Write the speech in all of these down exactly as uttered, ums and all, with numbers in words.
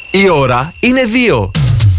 Η ώρα είναι δύο.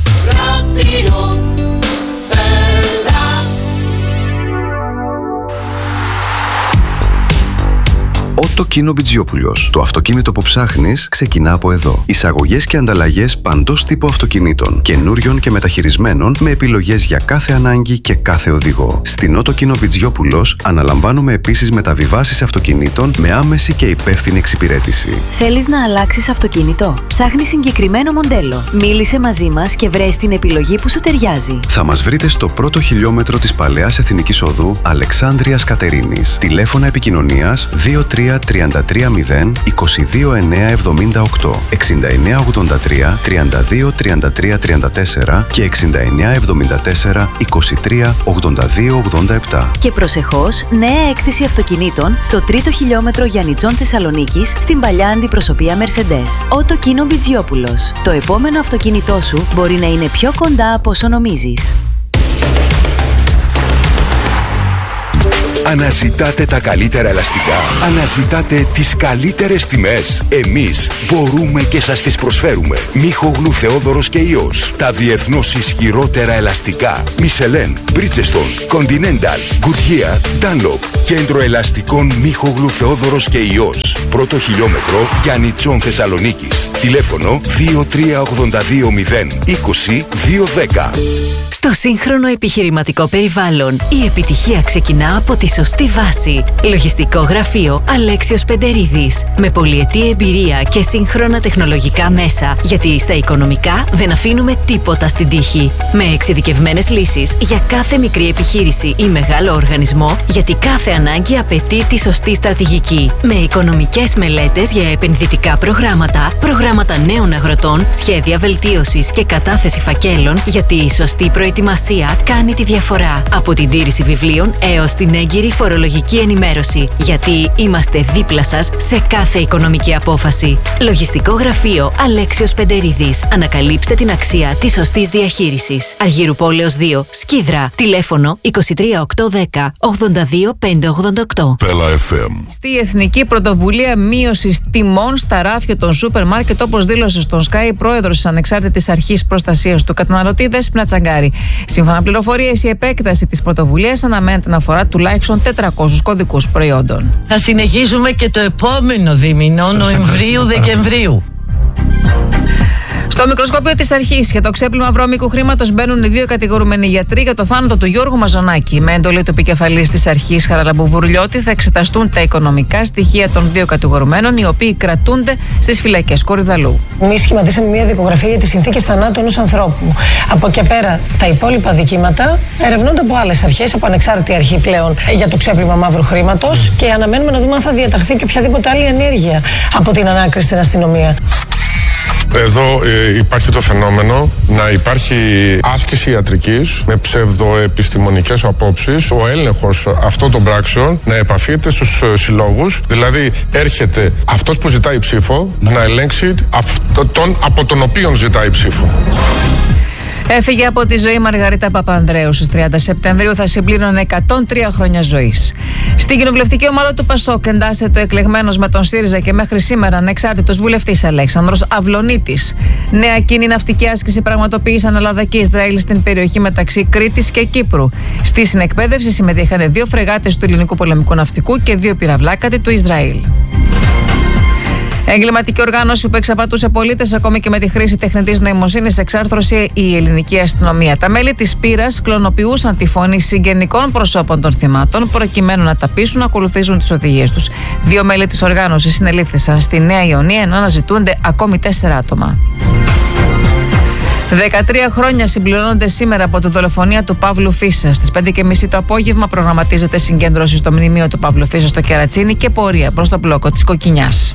Ότο Κίνο Μπιτζιόπουλος. Το αυτοκίνητο που ψάχνεις ξεκινά από εδώ. Εισαγωγές και ανταλλαγές παντός τύπου αυτοκινήτων, καινούριων και μεταχειρισμένων, με επιλογές για κάθε ανάγκη και κάθε οδηγό. Στην Ότο Κίνο Μπιτζιόπουλος αναλαμβάνουμε επίσης μεταβιβάσεις αυτοκινήτων με άμεση και υπεύθυνη εξυπηρέτηση. Θέλεις να αλλάξεις αυτοκίνητο? Ψάχνεις συγκεκριμένο μοντέλο? Μίλησε μαζί μας και βρες την επιλογή που σου ταιριάζει. Θα μας βρείτε στο πρώτο χιλιόμετρο της Παλαιάς Εθνικής Οδού Αλεξάνδρειας Κατερίνης. Τηλέφωνα επικοινωνίας δύο τρία τρία τρία μηδέν είκοσι δύο εννιακόσια εβδομήντα οκτώ, εξήντα εννέα ογδόντα τρία τριάντα δύο τριάντα τρία τριάντα τέσσερα και εξήντα εννέα εβδομήντα τέσσερα είκοσι τρία ογδόντα δύο ογδόντα επτά. Και προσεχώς, νέα έκθεση αυτοκινήτων στο τρίτο χιλιόμετρο Γιαννιτζών Θεσσαλονίκης, στην παλιά αντιπροσωπεία Mercedes. Ότο Κίνο Μπιτζιόπουλος. Το επόμενο αυτοκίνητό σου μπορεί να είναι πιο κοντά από όσο νομίζεις. Αναζητάτε τα καλύτερα ελαστικά. Αναζητάτε τις καλύτερες τιμές. Εμείς μπορούμε και σας τις προσφέρουμε. Μίχογλου Θεόδωρος και Ιός. Τα διεθνώς ισχυρότερα ελαστικά. Michelin, Bridgestone, Continental, Goodyear, Dunlop. Κέντρο ελαστικών Μίχογλου Θεόδωρος και Ιός. Πρώτο χιλιόμετρο Γιαννιτζών Θεσσαλονίκης. Τηλέφωνο δύο τρία ογδόντα δύο μηδέν είκοσι δύο δέκα. Στο σύγχρονο επιχειρηματικό περιβάλλον, η επιτυχία ξεκινά από τη σωστή βάση. Λογιστικό γραφείο Αλέξιος Πεντερίδης. Με πολυετή εμπειρία και σύγχρονα τεχνολογικά μέσα. Γιατί στα οικονομικά δεν αφήνουμε τίποτα στην τύχη. Με εξειδικευμένες λύσεις για κάθε μικρή επιχείρηση ή μεγάλο οργανισμό, γιατί κάθε ανάγκη απαιτεί τη σωστή στρατηγική. Με οικονομικές μελέτες για επενδυτικά προγράμματα, προγράμματα νέων αγροτών, σχέδια βελτίωσης και κατάθεση φακέλων, γιατί η σωστή προετοιμασία κάνει τη διαφορά. Από την τήρηση βιβλίων έως την έγκυρη φορολογική ενημέρωση. Γιατί είμαστε δίπλα σας σε κάθε οικονομική απόφαση. Λογιστικό γραφείο Αλέξιος Πεντερίδης. Ανακαλύψτε την αξία της σωστής διαχείρισης. Αργύρου Πόλεως δύο, Σκίδρα. Τηλέφωνο είκοσι τρία οκτακόσια δέκα ογδόντα δύο πεντακόσια ογδόντα οκτώ. Πέλα εφ εμ. Στη Εθνική Πρωτοβουλία Μείωσης Τιμών στα ράφια των σούπερ μάρκετ, όπως δήλωσε στον Sky πρόεδρος της Ανεξάρτητης Αρχής Προστασίας του Καταναλωτή, Δέσποινα Τσαγκάρη. Σύμφωνα πληροφορίες, η επέκταση της πρωτοβουλίας αναμένεται να αφορά τουλάχιστον τετρακόσιους κωδικούς προϊόντων. Θα συνεχίζουμε και το επόμενο δίμηνο, Νοεμβρίου-Δεκεμβρίου. Στο μικροσκόπιο της αρχής για το ξέπλυμα βρώμικου χρήματος μπαίνουν οι δύο κατηγορούμενοι γιατροί για το θάνατο του Γιώργου Μαζονάκη. Με εντολή του επικεφαλής της αρχής Χαραλαμποβουρλιώτη θα εξεταστούν τα οικονομικά στοιχεία των δύο κατηγορουμένων, οι οποίοι κρατούνται στις φυλακές Κορυδαλού. Εμείς σχηματίσαμε μια δικογραφία για τις συνθήκες θανάτου ενός ανθρώπου. Από εκεί πέρα τα υπόλοιπα δικήματα ερευνούνται από άλλες αρχές, από ανεξάρτητη αρχή πλέον για το ξέπλυμα μαύρου χρήματος, και αναμένουμε να δούμε αν θα διαταχθεί και οποιαδήποτε άλλη ενέργεια από την ανάκριση στην αστυνομία. Εδώ ε, υπάρχει το φαινόμενο να υπάρχει άσκηση ιατρικής με ψευδοεπιστημονικές απόψεις, ο έλεγχος αυτών των πράξεων να επαφείται στους ε, συλλόγους, δηλαδή έρχεται αυτός που ζητάει ψήφο να ελέγξει αυτό, τον, από τον οποίον ζητάει ψήφο. Έφυγε από τη ζωή Μαργαρίτα Παπανδρέου. Στις τριάντα Σεπτεμβρίου θα συμπλήρωνε εκατόν τρία χρόνια ζωής. Στην κοινοβουλευτική ομάδα του Πασόκ εντάσσεται ο εκλεγμένος με τον ΣΥΡΙΖΑ και μέχρι σήμερα ανεξάρτητος βουλευτής Αλέξανδρος Αυλωνίτης. Νέα κοινή ναυτική άσκηση πραγματοποίησαν Ελλάδα και Ισραήλ στην περιοχή μεταξύ Κρήτης και Κύπρου. Στη συνεκπαίδευση συμμετείχαν δύο φρεγάτες του ελληνικού πολεμικού ναυτικού και δύο πυραυλάκατοι του Ισραήλ. Εγκληματική οργάνωση που εξαπατούσε πολίτες ακόμη και με τη χρήση τεχνητής νοημοσύνης εξάρθρωσε η ελληνική αστυνομία. Τα μέλη της πύρας κλωνοποιούσαν τη φωνή συγγενικών προσώπων των θυμάτων προκειμένου να τα πείσουν να ακολουθήσουν τις οδηγίες τους. Δύο μέλη της οργάνωσης συνελήφθησαν στη Νέα Ιωνία, ενώ αναζητούνται ακόμη τέσσερα άτομα. δεκατρία χρόνια συμπληρώνονται σήμερα από τη δολοφονία του Παύλου Φίσα. Στις πέντε και μισή το απόγευμα προγραμματίζεται συγκέντρωση στο μνημείο του Παύλου Φίσα στο Κερατσίνι και πορεία προς το μπλόκο της Κοκκινιάς.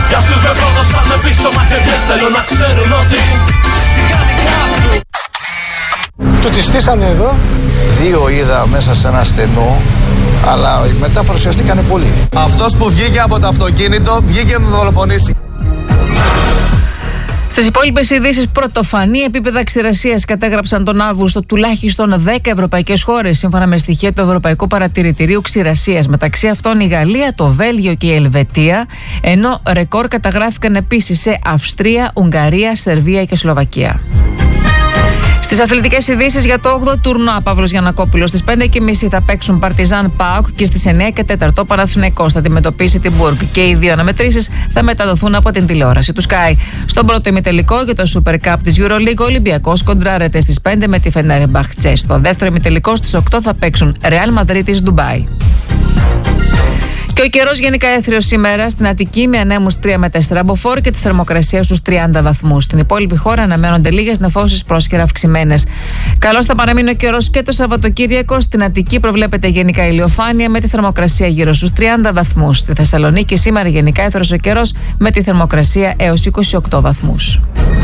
Του τη στήσανε εδώ. Δύο είδα μέσα σε ένα στενό, αλλά μετά παρουσιαστήκανε πολλοί. Αυτός που βγήκε από το αυτοκίνητο βγήκε να τον δολοφονήσει. Στις υπόλοιπες ειδήσεις, πρωτοφανή επίπεδα ξηρασίας κατέγραψαν τον Αύγουστο τουλάχιστον δέκα ευρωπαϊκές χώρες, σύμφωνα με στοιχεία του Ευρωπαϊκού Παρατηρητηρίου Ξηρασίας. Μεταξύ αυτών η Γαλλία, το Βέλγιο και η Ελβετία, ενώ ρεκόρ καταγράφηκαν επίσης σε Αυστρία, Ουγγαρία, Σερβία και Σλοβακία. Στις αθλητικές ειδήσεις, για το όγδοο τουρνουά, Παύλος Γιαννακόπουλος στις πέντε και μισή θα παίξουν Παρτιζάν ΠΑΟΚ και στις εννιά και τέσσερα Παναθηναϊκός θα αντιμετωπίσει την Μπουργκ. Και οι δύο αναμετρήσεις θα μεταδοθούν από την τηλεόραση του Sky. Στον πρώτο ημιτελικό για το Super Cup της EuroLeague, ο Ολυμπιακός κοντράρεται στις πέντε με τη Φενέρμπαχτσε. Στο δεύτερο ημιτελικό στις οκτώ θα παίξουν Ρεάλ Μαδρίτης Ντουμπάι. Και ο καιρός γενικά έθριος σήμερα στην Αττική με ανέμους τρία με τέσσερα μποφόρ και τη θερμοκρασία στους τριάντα βαθμούς. Στην υπόλοιπη χώρα αναμένονται λίγες νεφώσεις πρόσχερα αυξημένες. Καλώς θα παραμείνει ο καιρός και το Σαββατοκύριακο. Στην Αττική προβλέπεται γενικά ηλιοφάνεια με τη θερμοκρασία γύρω στους τριάντα βαθμούς. Στη Θεσσαλονίκη σήμερα γενικά έθριος ο καιρός με τη θερμοκρασία έως είκοσι οκτώ βαθμούς.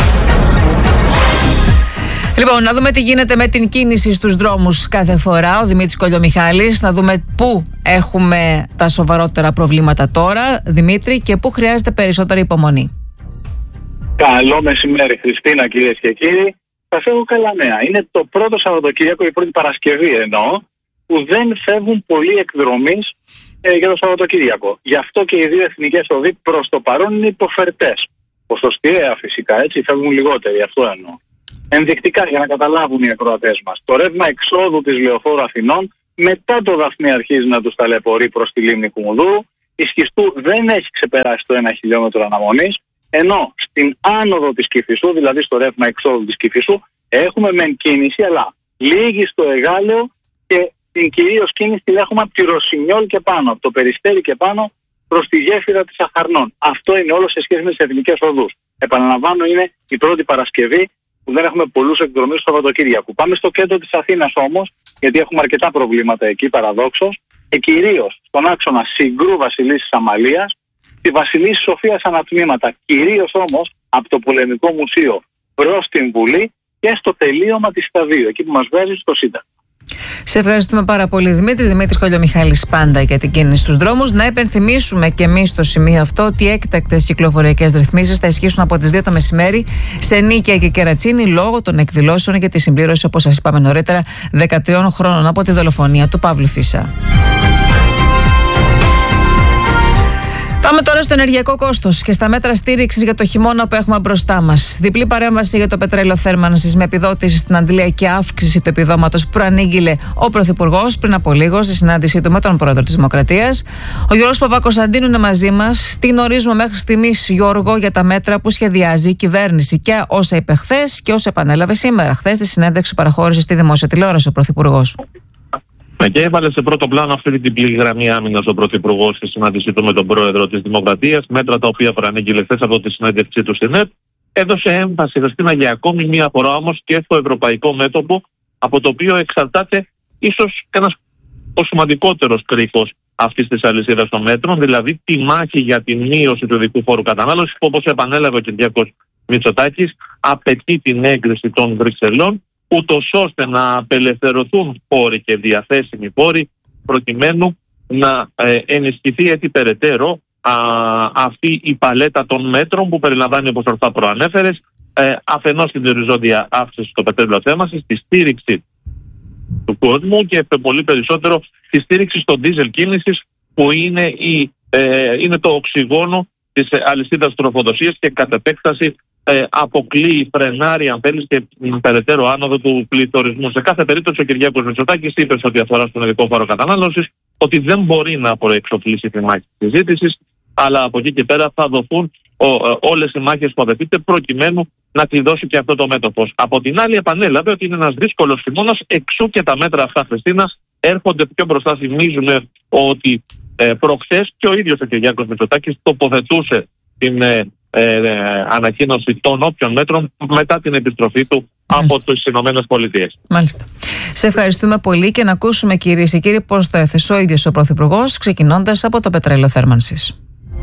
Λοιπόν, να δούμε τι γίνεται με την κίνηση στους δρόμους κάθε φορά. Ο Δημήτρης Κολιομιχάλης, να δούμε πού έχουμε τα σοβαρότερα προβλήματα τώρα, Δημήτρη, και πού χρειάζεται περισσότερη υπομονή. Καλό μεσημέρι, Χριστίνα, κυρίες και κύριοι. Θα φεύγω καλά νέα. Είναι το πρώτο Σαββατοκύριακο, η πρώτη Παρασκευή εννοώ, που δεν φεύγουν πολλοί εκδρομείς ε, για το Σαββατοκύριακο. Γι' αυτό και οι δύο εθνικές οδοί προς το παρόν είναι υποφερτές. Ποσοστιαία φυσικά, έτσι, φεύγουν λιγότεροι, αυτό εννοώ. Ενδεικτικά για να καταλάβουν οι ακροατές μας. Το ρεύμα εξόδου της Λεωφόρου Αθηνών μετά το Δαφνί αρχίζει να τους ταλαιπωρεί προς τη λίμνη Κουμουνδούρου. Η Σχιστού δεν έχει ξεπεράσει το ένα χιλιόμετρο αναμονής, ενώ στην άνοδο της Κηφισού, δηλαδή στο ρεύμα εξόδου της Κηφισού, έχουμε μεν κίνηση, αλλά λίγη στο Εγάλεο και την κυρίως κίνηση την έχουμε από τη Ρωσινιόλ και πάνω, από το Περιστέρι και πάνω προς τη γέφυρα της Αχαρνών. Αυτό είναι όλο σε σχέση με τις εθνικές οδούς. Επαναλαμβάνω, είναι η πρώτη Παρασκευή που δεν έχουμε πολλούς εκδρομείς στο Σαββατοκύριακο. Πάμε στο κέντρο της Αθήνας όμως, γιατί έχουμε αρκετά προβλήματα εκεί παραδόξως, και κυρίως στον άξονα Συγκρού Βασιλίσσης Αμαλίας, τη Βασιλίσσης Σοφίας ανατμήματα, κυρίως όμως από το Πολεμικό Μουσείο προς την Βουλή και στο τελείωμα της Σταδίου, εκεί που μας βγάζει στο Σύνταγμα. Σε ευχαριστούμε πάρα πολύ, Δημήτρη. Δημήτρης Κολιομιχάλης πάντα για την κίνηση στους δρόμους. Να υπενθυμίσουμε και εμείς στο σημείο αυτό ότι έκτακτες κυκλοφοριακές ρυθμίσεις θα ισχύσουν από τις δύο το μεσημέρι σε Νίκαια και Κερατσίνη λόγω των εκδηλώσεων για τη συμπλήρωση, όπως σας είπαμε νωρίτερα, δεκατριών χρόνων από τη δολοφονία του Παύλου Φίσα. Πάμε τώρα στο ενεργειακό κόστος και στα μέτρα στήριξης για το χειμώνα που έχουμε μπροστά μας. Διπλή παρέμβαση για το πετρέλαιο θέρμανσης με επιδότηση στην Αντλία και αύξηση του επιδόματος που προανήγγειλε ο Πρωθυπουργός πριν από λίγο στη συνάντησή του με τον Πρόεδρο της Δημοκρατίας. Ο Γιώργος Παπακοσταντίνου είναι μαζί μας. Τι γνωρίζουμε μέχρι στιγμής, Γιώργο, για τα μέτρα που σχεδιάζει η κυβέρνηση και όσα είπε χθες και όσα επανέλαβε σήμερα, χθες στη συνέντευξη παραχώρηση στη δημόσια τηλεόραση ο Πρωθυπουργός? Ναι, και έβαλε σε πρώτο πλάνο αυτή την διπλή γραμμή άμυνας ο Πρωθυπουργός στη συνάντησή του με τον Πρόεδρο της Δημοκρατίας, μέτρα τα οποία προανήγγειλε χθες από τη συνέντευξή του στην ΕΡΤ. Έδωσε έμφαση, Χριστίνα, για ακόμη μία φορά όμως και στο ευρωπαϊκό μέτωπο, από το οποίο εξαρτάται ίσως ένας ο σημαντικότερος κρίκος αυτής της αλυσίδας των μέτρων, δηλαδή τη μάχη για τη μείωση του ειδικού φόρου κατανάλωσης, που όπως επανέλαβε ο Κυριάκος Μητσοτάκης, απαιτεί την έγκριση των Βρυξελών, ούτως ώστε να απελευθερωθούν πόροι και διαθέσιμοι πόροι, προκειμένου να ε, ενισχυθεί έτσι περαιτέρω α, αυτή η παλέτα των μέτρων που περιλαμβάνει, όπως ορθά προανέφερες, ε, αφενός την οριζόντια αύξηση στο πετρέλαιο θέρμανσης, τη στήριξη του κόσμου και πολύ περισσότερο τη στήριξη στο ντίζελ κίνησης, που είναι, η, ε, είναι το οξυγόνο της αλυσίδας τροφοδοσίας και κατ' επέκταση Ε, αποκλείει, φρενάρει, αν θέλεις, και περαιτέρω άνοδο του πληθωρισμού. Σε κάθε περίπτωση, ο Κυριάκος Μητσοτάκης είπε σε ό,τι αφορά στον ειδικό φόρο κατανάλωσης ότι δεν μπορεί να προεξοφλήσει τη μάχη της συζήτησης, αλλά από εκεί και πέρα θα δοθούν ο, ε, όλες οι μάχες που απαιτείται προκειμένου να κλειδώσει και αυτό το μέτωπος. Από την άλλη, επανέλαβε ότι είναι ένας δύσκολος χειμώνας, εξού και τα μέτρα αυτά, Χριστίνα, έρχονται πιο μπροστά. Θυμίζουμε ότι ε, προχθές και ο ίδιος ο Κυριάκος Μητσοτάκης τοποθετούσε την ε, Ε, ε, ανακοίνωση των όποιων μέτρων μετά την επιστροφή του Μάλιστα. από τις Ηνωμένες Πολιτείες. Μάλιστα. Σε ευχαριστούμε πολύ και να ακούσουμε, κυρίες και κύριοι, πώς το έθεσε ο ίδιος ο Πρωθυπουργός, ξεκινώντας από το πετρέλαιο θέρμανσης.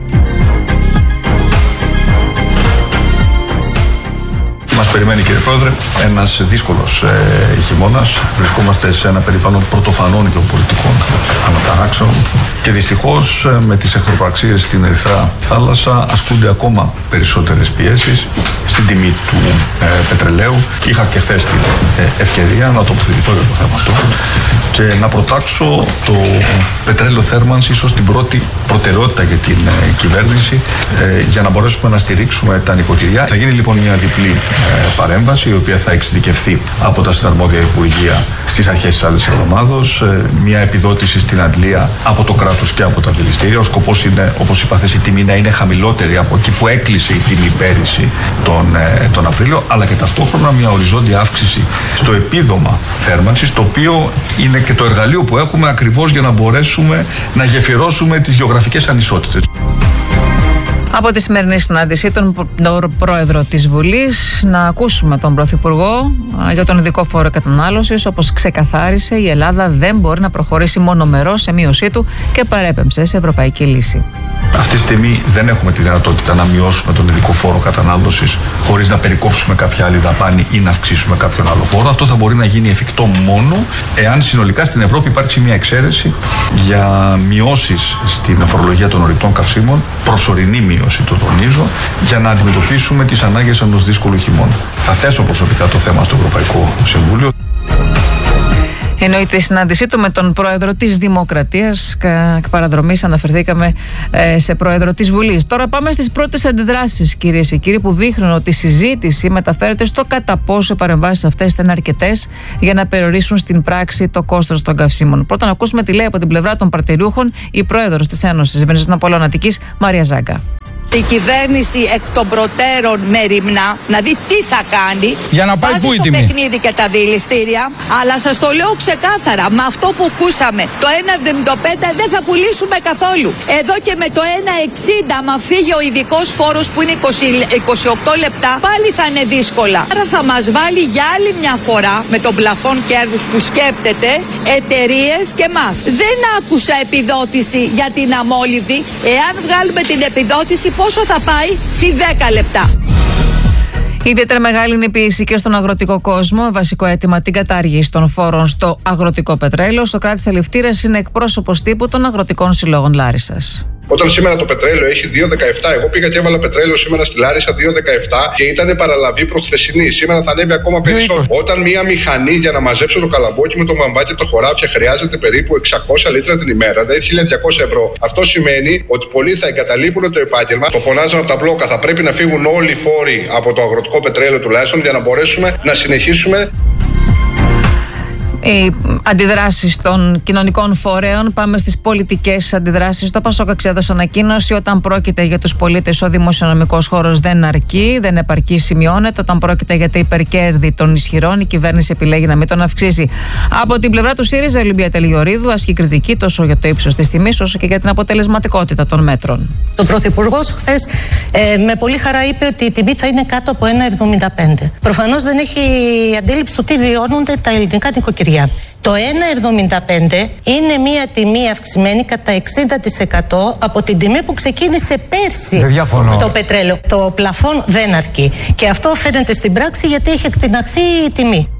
Μας περιμένει, κύριε Πρόεδρε, ένας δύσκολος ε, χειμώνας. Βρισκόμαστε σε ένα περιβάλλον πρωτοφανών γεωπολιτικών αναταράξεων Και δυστυχώς με τις εχθροπραξίες στην Ερυθρά Θάλασσα ασκούνται ακόμα περισσότερες πιέσεις στην τιμή του ε, πετρελαίου. Είχα και χθες την ε, ευκαιρία να τοποθετηθώ για το θέμα αυτό και να προτάξω το πετρέλαιο θέρμανσης ως την πρώτη προτεραιότητα για την ε, κυβέρνηση ε, για να μπορέσουμε να στηρίξουμε τα νοικοκυριά. Θα γίνει λοιπόν μια διπλή ε, παρέμβαση, η οποία θα εξειδικευθεί από τα συναρμόδια Υπουργεία στις αρχές της άλλης εβδομάδος. Ε, μια επιδότηση στην αντλία από το κράτος και από τα δηληστήρια. Ο σκοπός είναι, όπως είπα χθες, η τιμή να είναι χαμηλότερη από εκεί που έκλεισε η τιμή πέρυσι τον, ε, τον Απρίλιο, αλλά και ταυτόχρονα μια οριζόντια αύξηση στο επίδομα θέρμανσης, το οποίο είναι και το εργαλείο που έχουμε ακριβώς για να μπορέσουμε να γεφυρώσουμε τις γεωγραφικές ανισότητες. Από τη σημερινή συνάντηση, τον, τον πρόεδρο της Βουλής, να ακούσουμε τον Πρωθυπουργό για τον ειδικό φόρο κατανάλωσης. Όπως ξεκαθάρισε, η Ελλάδα δεν μπορεί να προχωρήσει μονομερώς σε μείωσή του και παρέπεμψε σε ευρωπαϊκή λύση. Αυτή τη στιγμή δεν έχουμε τη δυνατότητα να μειώσουμε τον ειδικό φόρο κατανάλωσης χωρίς να περικόψουμε κάποια άλλη δαπάνη ή να αυξήσουμε κάποιον άλλο φόρο. Αυτό θα μπορεί να γίνει εφικτό μόνο εάν συνολικά στην Ευρώπη υπάρξει μια εξαίρεση για μειώσεις στην φορολογία των ορυκτών καυσίμων, προσωρινή μείωση, το τονίζω, για να αντιμετωπίσουμε τις ανάγκες ενός δύσκολου χειμώνα. Θα θέσω προσωπικά το θέμα στο Ευρωπαϊκό Συμβούλιο. Εννοείται η συνάντησή του με τον πρόεδρο της Δημοκρατίας. Εκ παραδρομής αναφερθήκαμε ε, σε πρόεδρο της Βουλής. Τώρα πάμε στις πρώτες αντιδράσεις, κυρίες και κύριοι, που δείχνουν ότι η συζήτηση μεταφέρεται στο κατά πόσο οι παρεμβάσεις αυτές ήταν αρκετές για να περιορίσουν στην πράξη το κόστος των καυσίμων. Πρώτα να ακούσουμε τι λέει από την πλευρά των παρτιριούχων η πρόεδρος της Ένωσης Βενιζέλος Αττικής, Μαρία Ζάγκα. Η κυβέρνηση εκ των προτέρων μεριμνά να δει τι θα κάνει για να πάει πού η τιμή. Το παιχνίδι και τα δηληστήρια. Αλλά σας το λέω ξεκάθαρα, με αυτό που ακούσαμε, το ένα εβδομήντα πέντε δεν θα πουλήσουμε καθόλου. Εδώ και με το ένα εξήντα, άμα φύγει ο ειδικός φόρος που είναι είκοσι οκτώ λεπτά, πάλι θα είναι δύσκολα. Άρα θα μας βάλει για άλλη μια φορά με τον πλαφόν κέρδους που σκέπτεται εταιρείες και εμάς. Δεν άκουσα επιδότηση για την αμόλυβδη. Εάν βγάλουμε την επιδότηση, πόσο θα πάει? Συ δέκα λεπτά. Ιδιαίτερα μεγάλη είναι η πίεση και στον αγροτικό κόσμο. Βασικό αίτημα την κατάργηση των φόρων στο αγροτικό πετρέλαιο. Ο Σωκράτης Αληφτήρας είναι εκπρόσωπος τύπου των αγροτικών συλλόγων Λάρισσας. Όταν σήμερα το πετρέλαιο έχει δύο δεκαεπτά, εγώ πήγα και έβαλα πετρέλαιο σήμερα στη Λάρισα δύο δεκαεπτά και ήταν παραλαβή προς χθεσινή. Σήμερα θα ανέβει ακόμα περισσότερο. Όταν μία μηχανή για να μαζέψω το καλαμπόκι με το βαμβάκι το χωράφια χρειάζεται περίπου εξακόσια λίτρα την ημέρα, δηλαδή χίλια διακόσια ευρώ. Αυτό σημαίνει ότι πολλοί θα εγκαταλείπουν το επάγγελμα, το φωνάζαν από τα μπλόκα. Θα πρέπει να φύγουν όλοι οι φόροι από το αγροτικό πετρέλαιο τουλάχιστον για να μπορέσουμε να συνεχίσουμε. Οι αντιδράσεις των κοινωνικών φορέων. Πάμε στις πολιτικές αντιδράσεις. Το Πασόκ εξέδωσε ανακοίνωση: όταν πρόκειται για τους πολίτες, ο δημοσιονομικός χώρος δεν αρκεί, δεν επαρκεί, σημειώνεται. Όταν πρόκειται για τα υπερκέρδη των ισχυρών, η κυβέρνηση επιλέγει να μην τον αυξήσει. Από την πλευρά του ΣΥΡΙΖΑ, η Ολυμπία Τελιγορίδου ασκεί κριτική τόσο για το ύψος της τιμής, όσο και για την αποτελεσματικότητα των μέτρων. Ο Πρωθυπουργός χθες ε, με πολύ χαρά είπε ότι η τιμή θα είναι κάτω από ένα εβδομήντα πέντε. Προφανώς δεν έχει αντίληψη του τι βιώνονται τα ελληνικά νοικοκυριά. Το ένα εβδομήντα πέντε είναι μια τιμή αυξημένη κατά εξήντα τοις εκατό από την τιμή που ξεκίνησε πέρσι το πετρέλαιο. Το πλαφόν δεν αρκεί. Και αυτό φαίνεται στην πράξη γιατί έχει εκτιναχθεί η τιμή.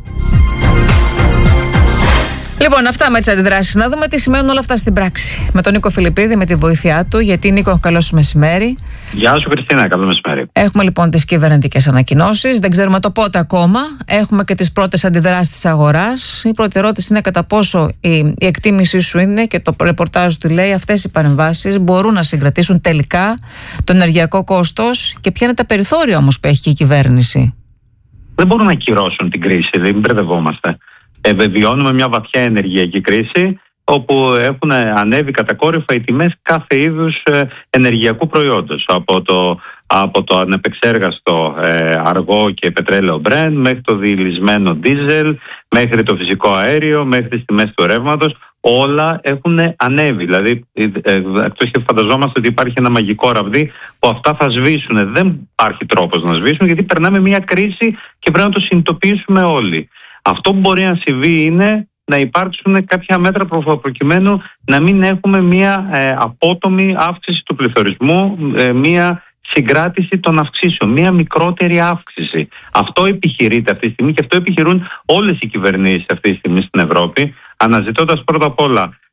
Λοιπόν, αυτά με τις αντιδράσεις. Να δούμε τι σημαίνουν όλα αυτά στην πράξη. Με τον Νίκο Φιλιππίδη, με τη βοήθειά του. Γιατί, Νίκο, καλό σου μεσημέρι. Γεια σου, Χριστίνα, καλό μεσημέρι. Έχουμε λοιπόν τις κυβερνητικές ανακοινώσεις. Δεν ξέρουμε το πότε ακόμα. Έχουμε και τις πρώτες αντιδράσεις της αγοράς. Η πρώτη ερώτηση είναι κατά πόσο η, η εκτίμησή σου είναι, και το ρεπορτάζ του λέει, αυτές οι παρεμβάσεις μπορούν να συγκρατήσουν τελικά το ενεργειακό κόστος και ποια είναι τα περιθώρια όμως που έχει και η κυβέρνηση. Δεν μπορούν να ακυρώσουν την κρίση, δεν μπερδευόμαστε. Ε, βιώνουμε μια βαθιά ενεργειακή κρίση, όπου έχουν ανέβει κατακόρυφα οι τιμές κάθε είδους ε, ενεργειακού προϊόντος. Από το, από το ανεπεξέργαστο ε, αργό και πετρέλαιο Brent, μέχρι το διηλυσμένο δίζελ, μέχρι το φυσικό αέριο, μέχρι τις τιμές του ρεύματος. Όλα έχουν ανέβει. Δηλαδή, ε, ε, εκτός και φανταζόμαστε ότι υπάρχει ένα μαγικό ραβδί που αυτά θα σβήσουν. Δεν υπάρχει τρόπος να σβήσουν, γιατί περνάμε μια κρίση και πρέπει να το συνειδητοποιήσουμε όλοι. Αυτό που μπορεί να συμβεί είναι να υπάρξουν κάποια μέτρα προκειμένου να μην έχουμε μια ε, απότομη αύξηση του πληθωρισμού, ε, μια συγκράτηση των αυξήσεων, μια μικρότερη αύξηση. Αυτό επιχειρείται αυτή τη στιγμή και αυτό επιχειρούν όλες οι κυβερνήσεις αυτή τη στιγμή στην Ευρώπη, αναζητώντας πρώτα απ' όλα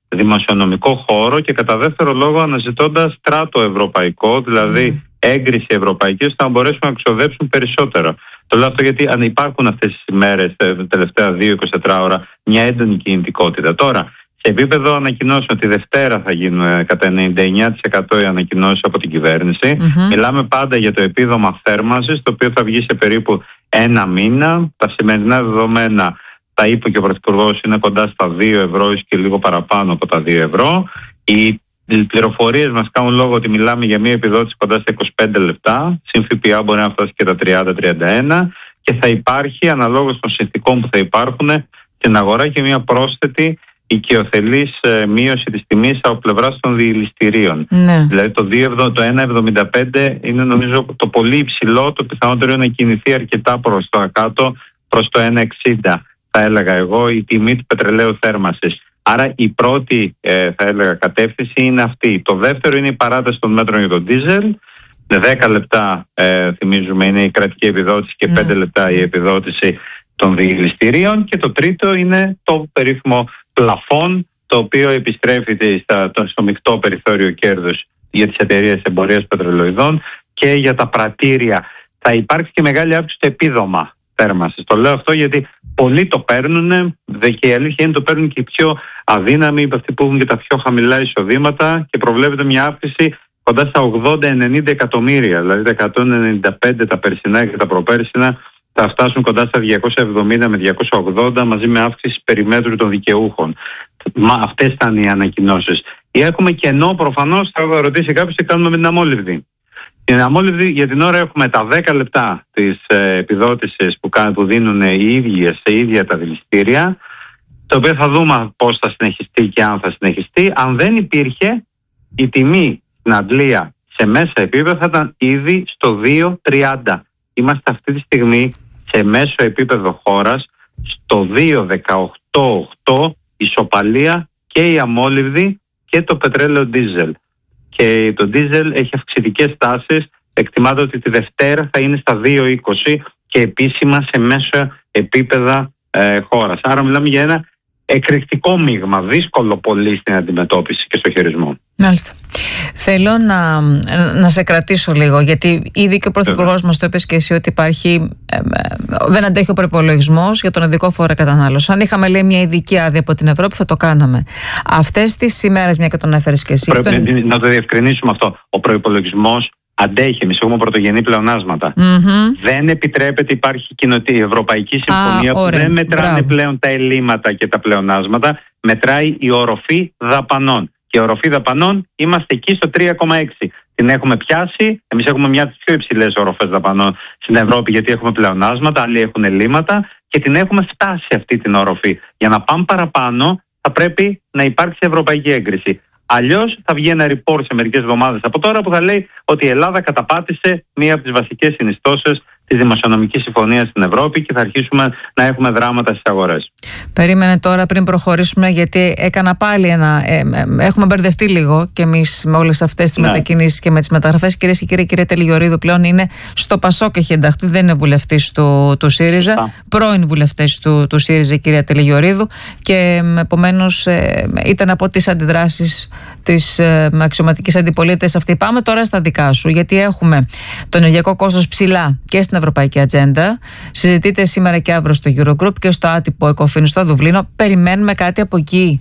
δημοσιονομικό χώρο και κατά δεύτερο λόγο αναζητώντας στράτο ευρωπαϊκό, δηλαδή mm. έγκριση ευρωπαϊκή, ώστε να μπορέσουν να εξοδέψουν περισσότερο. Το λέω αυτό γιατί αν υπάρχουν αυτές τις ημέρες, τα τελευταία δύο με είκοσι τέσσερις ώρα, μια έντονη κινητικότητα. Τώρα, σε επίπεδο ανακοινώσεων, τη Δευτέρα θα γίνουν κατά ενενήντα εννέα τοις εκατό οι ανακοινώσεις από την κυβέρνηση. Mm-hmm. Μιλάμε πάντα για το επίδομα θέρμανσης, το οποίο θα βγει σε περίπου ένα μήνα. Τα σημερινά δεδομένα, τα είπε και ο Πρωθυπουργός, είναι κοντά στα δύο ευρώ και λίγο παραπάνω από τα δύο ευρώ. Οι πληροφορίες μας κάνουν λόγο ότι μιλάμε για μια επιδότηση κοντά στα είκοσι πέντε λεπτά. Συν ΦΠΑ μπορεί να φτάσει και τα τριάντα με τριάντα ένα. Και θα υπάρχει, αναλόγως των συνθηκών που θα υπάρχουν στην αγορά, και μια πρόσθετη οικειοθελής ε, μείωση της τιμής από πλευράς των διηληστηρίων. Ναι. Δηλαδή το, το ένα εβδομήντα πέντε είναι νομίζω το πολύ υψηλό, το πιθανότερο είναι να κινηθεί αρκετά προς το κάτω, προς το ένα εξήντα θα έλεγα εγώ, η τιμή του πετρελαίου θέρμανσης. Άρα η πρώτη ε, θα έλεγα κατεύθυνση είναι αυτή. Το δεύτερο είναι η παράταση των μέτρων για τον ντίζελ. δέκα λεπτά ε, θυμίζουμε είναι η κρατική επιδότηση και ναι. πέντε λεπτά η επιδότηση των διηληστηρίων, και το τρίτο είναι το περίφημο πλαφόν, το οποίο επιστρέφεται στα, στο μεικτό περιθώριο κέρδους για τις εταιρείες εμπορίας πετρελοειδών και για τα πρατήρια. Θα υπάρξει και μεγάλη αύξηση στο επίδομα θέρμανσης. Το λέω αυτό γιατί πολλοί το παίρνουν, και η αλήθεια είναι το παίρνουν και οι πιο αδύναμοι, αυτοί που έχουν και τα πιο χαμηλά εισοδήματα, και προβλέπεται μια αύξηση κοντά στα ογδόντα με ενενήντα εκατομμύρια, δηλαδή τα εκατόν ενενήντα πέντε τα περσινά και τα προπέρσινα θα φτάσουν κοντά στα διακόσια εβδομήντα με διακόσια ογδόντα, μαζί με αύξηση περιμέτρου των δικαιούχων. Μα αυτές ήταν οι ανακοινώσεις. Ή έχουμε κενό, προφανώς θα ρωτήσει κάποιος τι κάνουμε με την αμόλυβδη. Την αμόλυβδη για την ώρα έχουμε τα δέκα λεπτά της ε, επιδότησης που, που δίνουν οι ίδιες σε ίδια τα δηληστήρια, το οποίο θα δούμε πώς θα συνεχιστεί και αν θα συνεχιστεί. Αν δεν υπήρχε, η τιμή στην Αντλία σε μέσα επίπεδο θα ήταν ήδη στο δύο τριάντα. Είμαστε αυτή τη στιγμή σε μέσο επίπεδο χώρας στο δύο δεκαοκτώ οκτώ, ισοπαλία και η αμόλυβδη και το πετρέλαιο ντίζελ. Και το ντίζελ έχει αυξητικές τάσεις. Εκτιμάται ότι τη Δευτέρα θα είναι στα δύο είκοσι και επίσημα σε μέσο επίπεδα ε, χώρας. Άρα μιλάμε για ένα εκρηκτικό μείγμα, δύσκολο πολύ στην αντιμετώπιση και στο χειρισμό. Μάλιστα. Θέλω να, να σε κρατήσω λίγο, γιατί ήδη και ο Πρωθυπουργός μας το είπε και εσύ ότι υπάρχει, ε, δεν αντέχει ο προϋπολογισμός για τον ειδικό φόρο κατανάλωση. Αν είχαμε, λέει, μια ειδική άδεια από την Ευρώπη, θα το κάναμε. Αυτές τις ημέρες, μια και τον έφερες και εσύ. Πρέπει τον... να το διευκρινίσουμε αυτό. Ο προϋπολογισμός αντέχει. Εμείς έχουμε πρωτογενή πλεονάσματα. Mm-hmm. Δεν επιτρέπεται, υπάρχει κοινοτική ευρωπαϊκή συμφωνία ah, που ωραία. δεν μετράνε Μπράβο. πλέον τα ελλείμματα και τα πλεονάσματα. Μετράει η οροφή δαπανών. Και η οροφή δαπανών είμαστε εκεί στο τρία κόμμα έξι. Την έχουμε πιάσει. Εμείς έχουμε μια από τις πιο υψηλές οροφές δαπανών στην Ευρώπη, γιατί έχουμε πλεονάσματα, άλλοι έχουν ελλείμματα, και την έχουμε φτάσει αυτή την οροφή. Για να πάμε παραπάνω, θα πρέπει να υπάρξει ευρωπαϊκή έγκριση. Αλλιώς θα βγει ένα report σε μερικές εβδομάδες από τώρα που θα λέει ότι η Ελλάδα καταπάτησε μία από τις βασικές συνιστώσεις της δημοσιονομικής συμφωνίας στην Ευρώπη και θα αρχίσουμε να έχουμε δράματα στις αγορές. Περίμενε τώρα πριν προχωρήσουμε, γιατί έκανα πάλι ένα. Ε, ε, έχουμε μπερδευτεί λίγο κι εμείς με όλες αυτές τις ναι. μετακινήσεις και με τις μεταγραφές. Κυρίες και κύριοι, η κυρία Τελιγιορίδου πλέον είναι στο ΠΑΣΟΚ, έχει ενταχθεί, δεν είναι βουλευτής του, του ΣΥΡΙΖΑ. Α. Πρώην βουλευτής του, του ΣΥΡΙΖΑ, η κυρία Τελιγιορίδου, και επομένως ε, ήταν από τις αντιδράσεις της ε, αξιωματικής αντιπολίτευσης αυτή. Πάμε τώρα στα δικά σου, γιατί έχουμε το ενεργειακό κόστος ψηλά και στην ευρωπαϊκή ατζέντα. Συζητείται σήμερα και αύριο στο Eurogroup και στο άτυπο ECOFIN στο Δουβλίνο. Περιμένουμε κάτι από εκεί?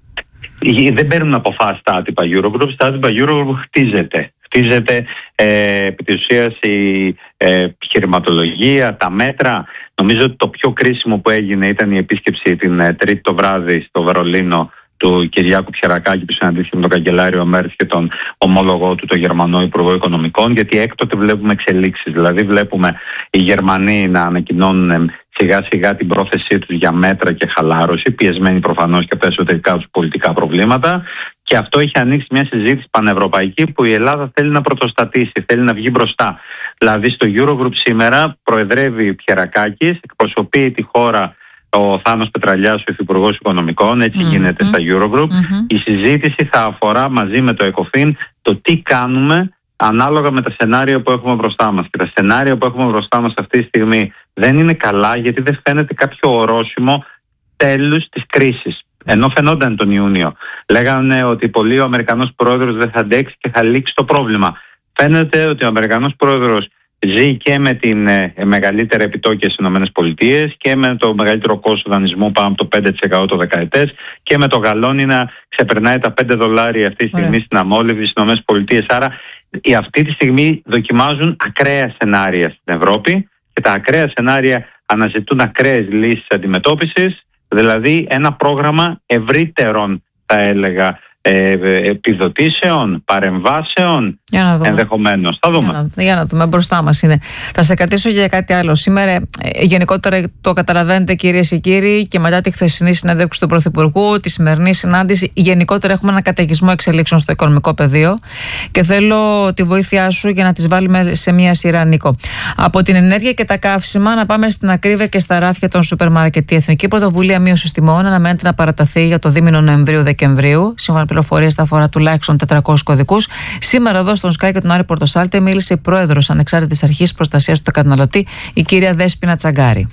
Δεν παίρνουν αποφάσεις στα άτυπα Eurogroup. Στα άτυπα Eurogroup χτίζεται. Χτίζεται ε, επί της ουσίας η ε, επιχειρηματολογία, τα μέτρα. Νομίζω ότι το πιο κρίσιμο που έγινε ήταν η επίσκεψη την ε, Τρίτη το βράδυ στο Βερολίνο του Κυριάκου Πιερακάκη, που συναντήθηκε με τον καγκελάριο Μέρτς και τον ομόλογό του, τον Γερμανό Υπουργό Οικονομικών, γιατί έκτοτε βλέπουμε εξελίξεις. Δηλαδή, βλέπουμε οι Γερμανοί να ανακοινώνουν σιγά σιγά την πρόθεσή τους για μέτρα και χαλάρωση, πιεσμένοι προφανώς και από τα εσωτερικά τους πολιτικά προβλήματα. Και αυτό έχει ανοίξει μια συζήτηση πανευρωπαϊκή που η Ελλάδα θέλει να πρωτοστατήσει, θέλει να βγει μπροστά. Δηλαδή, στο Eurogroup σήμερα προεδρεύει Πιερακάκης, εκπροσωπεί τη χώρα ο Θάνος Πετραλιάς, ο Υφυπουργός Οικονομικών, έτσι mm-hmm. γίνεται στα Eurogroup. Mm-hmm. Η συζήτηση θα αφορά μαζί με το ECOFIN το τι κάνουμε ανάλογα με τα σενάρια που έχουμε μπροστά μας. Και τα σενάρια που έχουμε μπροστά μας αυτή τη στιγμή δεν είναι καλά, γιατί δεν φαίνεται κάποιο ορόσημο τέλους της κρίσης. Ενώ φαινόταν τον Ιούνιο. Λέγανε ότι πολύ ο Αμερικανός πρόεδρος δεν θα αντέξει και θα λήξει το πρόβλημα. Φαίνεται ότι ο Αμερικανός πρόεδρος ζει και με την ε, μεγαλύτερη επιτόκια στις ΗΠΑ και με το μεγαλύτερο κόστος δανεισμού πάνω από το πέντε τοις εκατό το δεκαετές και με το γαλόνι να ξεπερνάει τα πέντε δολάρια αυτή τη στιγμή στην αμόλυβη στις ΗΠΑ. Άρα οι αυτή τη στιγμή δοκιμάζουν ακραία σενάρια στην Ευρώπη και τα ακραία σενάρια αναζητούν ακραίες λύσεις αντιμετώπισης, δηλαδή ένα πρόγραμμα ευρύτερων, θα έλεγα, Ε, επιδοτήσεων, παρεμβάσεων, ενδεχομένως. Θα δούμε. Για να, για να δούμε, μπροστά μας είναι. Θα σε κρατήσω για κάτι άλλο. Σήμερα, ε, γενικότερα το καταλαβαίνετε, κυρίες και κύριοι, και μετά τη χθεσινή συνέντευξη του Πρωθυπουργού, τη σημερινή συνάντηση, γενικότερα έχουμε ένα καταιγισμό εξελίξεων στο οικονομικό πεδίο και θέλω τη βοήθειά σου για να τις βάλουμε σε μία σειρά, Νίκο. Από την ενέργεια και τα καύσιμα, να πάμε στην ακρίβεια και στα ράφια των σούπερ μάρκετ. Η Εθνική Πρωτοβουλία Μείωσης Τιμών αναμένεται να παραταθεί για το δίμηνο Νοεμβρίου-Δεκεμβρίου. Σύμφωνα πληροφορίες θα αφορά τουλάχιστον τετρακόσιους κωδικούς. Σήμερα εδώ στον Sky και τον Άρη Πορτοσάλτε μίλησε η πρόεδρος Ανεξάρτητης Αρχής Προστασίας του Καταναλωτή, η κυρία Δέσποινα Τσαγκάρη.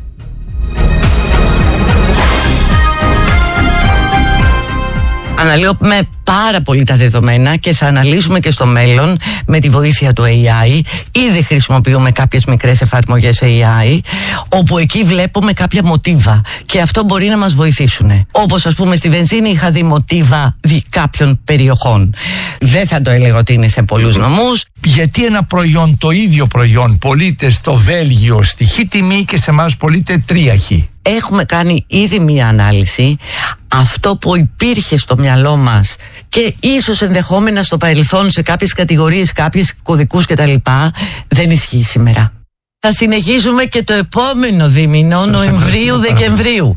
Αναλύουμε πάρα πολύ τα δεδομένα και θα αναλύσουμε και στο μέλλον με τη βοήθεια του έι άι. Ήδη χρησιμοποιούμε κάποιες μικρές εφαρμογές έι άι, όπου εκεί βλέπουμε κάποια μοτίβα και αυτό μπορεί να μας βοηθήσουν. Όπως ας πούμε στη βενζίνη είχα δει μοτίβα δι κάποιων περιοχών. Δεν θα το έλεγα ότι είναι σε πολλούς νομούς. Γιατί ένα προϊόν, το ίδιο προϊόν, πωλείται στο Βέλγιο στη χ τιμή και σε εμάς πωλείται τρία χ. Έχουμε κάνει ήδη μία ανάλυση. Αυτό που υπήρχε στο μυαλό μας και ίσως ενδεχόμενα στο παρελθόν σε κάποιες κατηγορίες, κάποιες κωδικούς κτλ. Δεν ισχύει σήμερα. Θα συνεχίσουμε και το επόμενο δίμηνο, Νοεμβρίου-Δεκεμβρίου.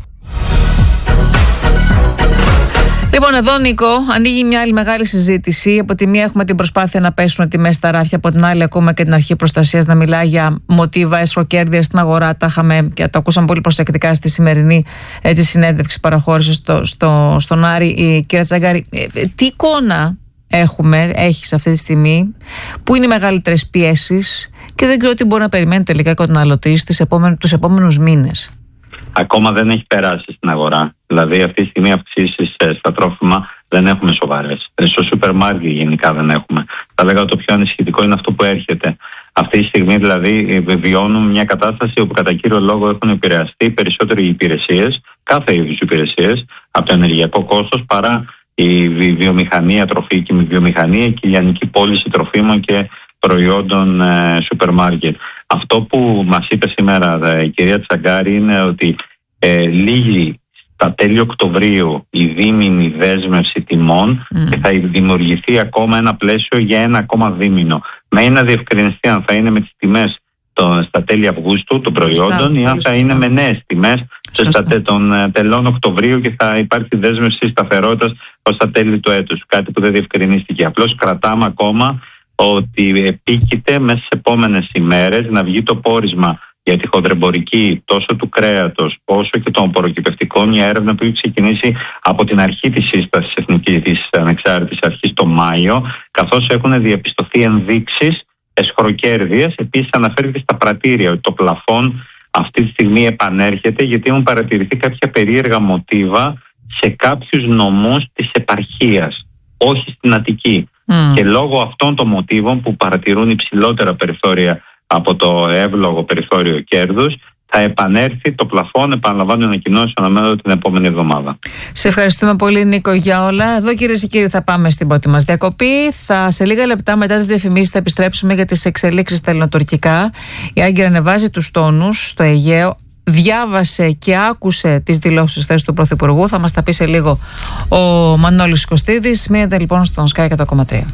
Λοιπόν, εδώ, Νίκο, ανοίγει μια άλλη μεγάλη συζήτηση. Από τη μία έχουμε την προσπάθεια να πέσουν τιμές στα ράφια, από την άλλη ακούμε και την Αρχή Προστασίας να μιλάει για μοτίβα εσχροκέρδεια στην αγορά. Τα είχαμε και το ακούσαμε πολύ προσεκτικά στη σημερινή έτσι, συνέντευξη παραχώρηση στο, στο, στον Άρη η κυρία Τσαγκάρη. Ε, τι εικόνα έχουμε, έχεις αυτή τη στιγμή, πού είναι οι μεγαλύτερες πιέσεις και δεν ξέρω τι μπορεί να περιμένει τελικά ο καταναλωτής τους επόμενους μήνες. Ακόμα δεν έχει περάσει στην αγορά. Δηλαδή, αυτή τη στιγμή αυξήσεις στα τρόφιμα δεν έχουμε σοβαρές. Στο σούπερ μάρκετ γενικά δεν έχουμε. Θα λέγαμε το πιο ανησυχητικό είναι αυτό που έρχεται. Αυτή τη στιγμή, δηλαδή, βιώνουμε μια κατάσταση όπου κατά κύριο λόγο έχουν επηρεαστεί περισσότερο οι υπηρεσίες, κάθε είδους υπηρεσίες, από το ενεργειακό κόστος παρά η βιομηχανία, τροφική βιομηχανία και η λιανική πώληση τροφίμων και προϊόντων ε, σούπερ μάρκετ. Αυτό που μας είπε σήμερα ε, η κυρία Τσαγκάρη είναι ότι ε, λίγη στα τέλη Οκτωβρίου η δίμηνη δέσμευση τιμών mm. και θα δημιουργηθεί ακόμα ένα πλαίσιο για ένα ακόμα δίμηνο. Με να διευκρινιστεί αν θα είναι με τις τιμές το, στα τέλη Αυγούστου των προϊόντων σωστά, ή αν θα είναι με νέες τιμές στα τε, των τελών Οκτωβρίου και θα υπάρχει δέσμευση σταθερότητας ως τα τέλη του έτους. Κάτι που δεν διευκρινίστηκε. Απλώς κρατάμε ακόμα ότι επίκειται μέσα στις επόμενες ημέρες να βγει το πόρισμα για τη χοντρεμπορική τόσο του κρέατος όσο και των απορροκυπευτικών, μια έρευνα που έχει ξεκινήσει από την αρχή της σύστασης Εθνικής της Ανεξάρτητης Αρχής το Μάιο, καθώς έχουν διαπιστωθεί ενδείξεις εσχροκέρδειας. Επίσης αναφέρεται στα πρατήρια ότι το πλαφόν αυτή τη στιγμή επανέρχεται, γιατί έχουν παρατηρηθεί κάποια περίεργα μοτίβα σε κάποιους νομούς της επαρχίας, όχι στην Αττική. Mm. Και λόγω αυτών των μοτίβων που παρατηρούν υψηλότερα περιθώρια από το εύλογο περιθώριο κέρδους, θα επανέλθει το πλαφόν, επαναλαμβάνω, ανακοινώσεις αναμένω την επόμενη εβδομάδα. Σε ευχαριστούμε πολύ, Νίκο, για όλα. Εδώ, κυρίες και κύριοι, θα πάμε στην πρώτη μας διακοπή. Θα σε λίγα λεπτά μετά τις διαφημίσεις θα επιστρέψουμε για τις εξελίξεις στα ελληνοτουρκικά. Η Άγκυρα ανεβάζει τους τόνους στο Αιγαίο. Διάβασε και άκουσε τις δηλώσεις θέσης του Πρωθυπουργού. Θα μας τα πει σε λίγο ο Μανώλης Κωστίδης. Μείνετε λοιπόν στον Sky εκατό κόμμα τρία.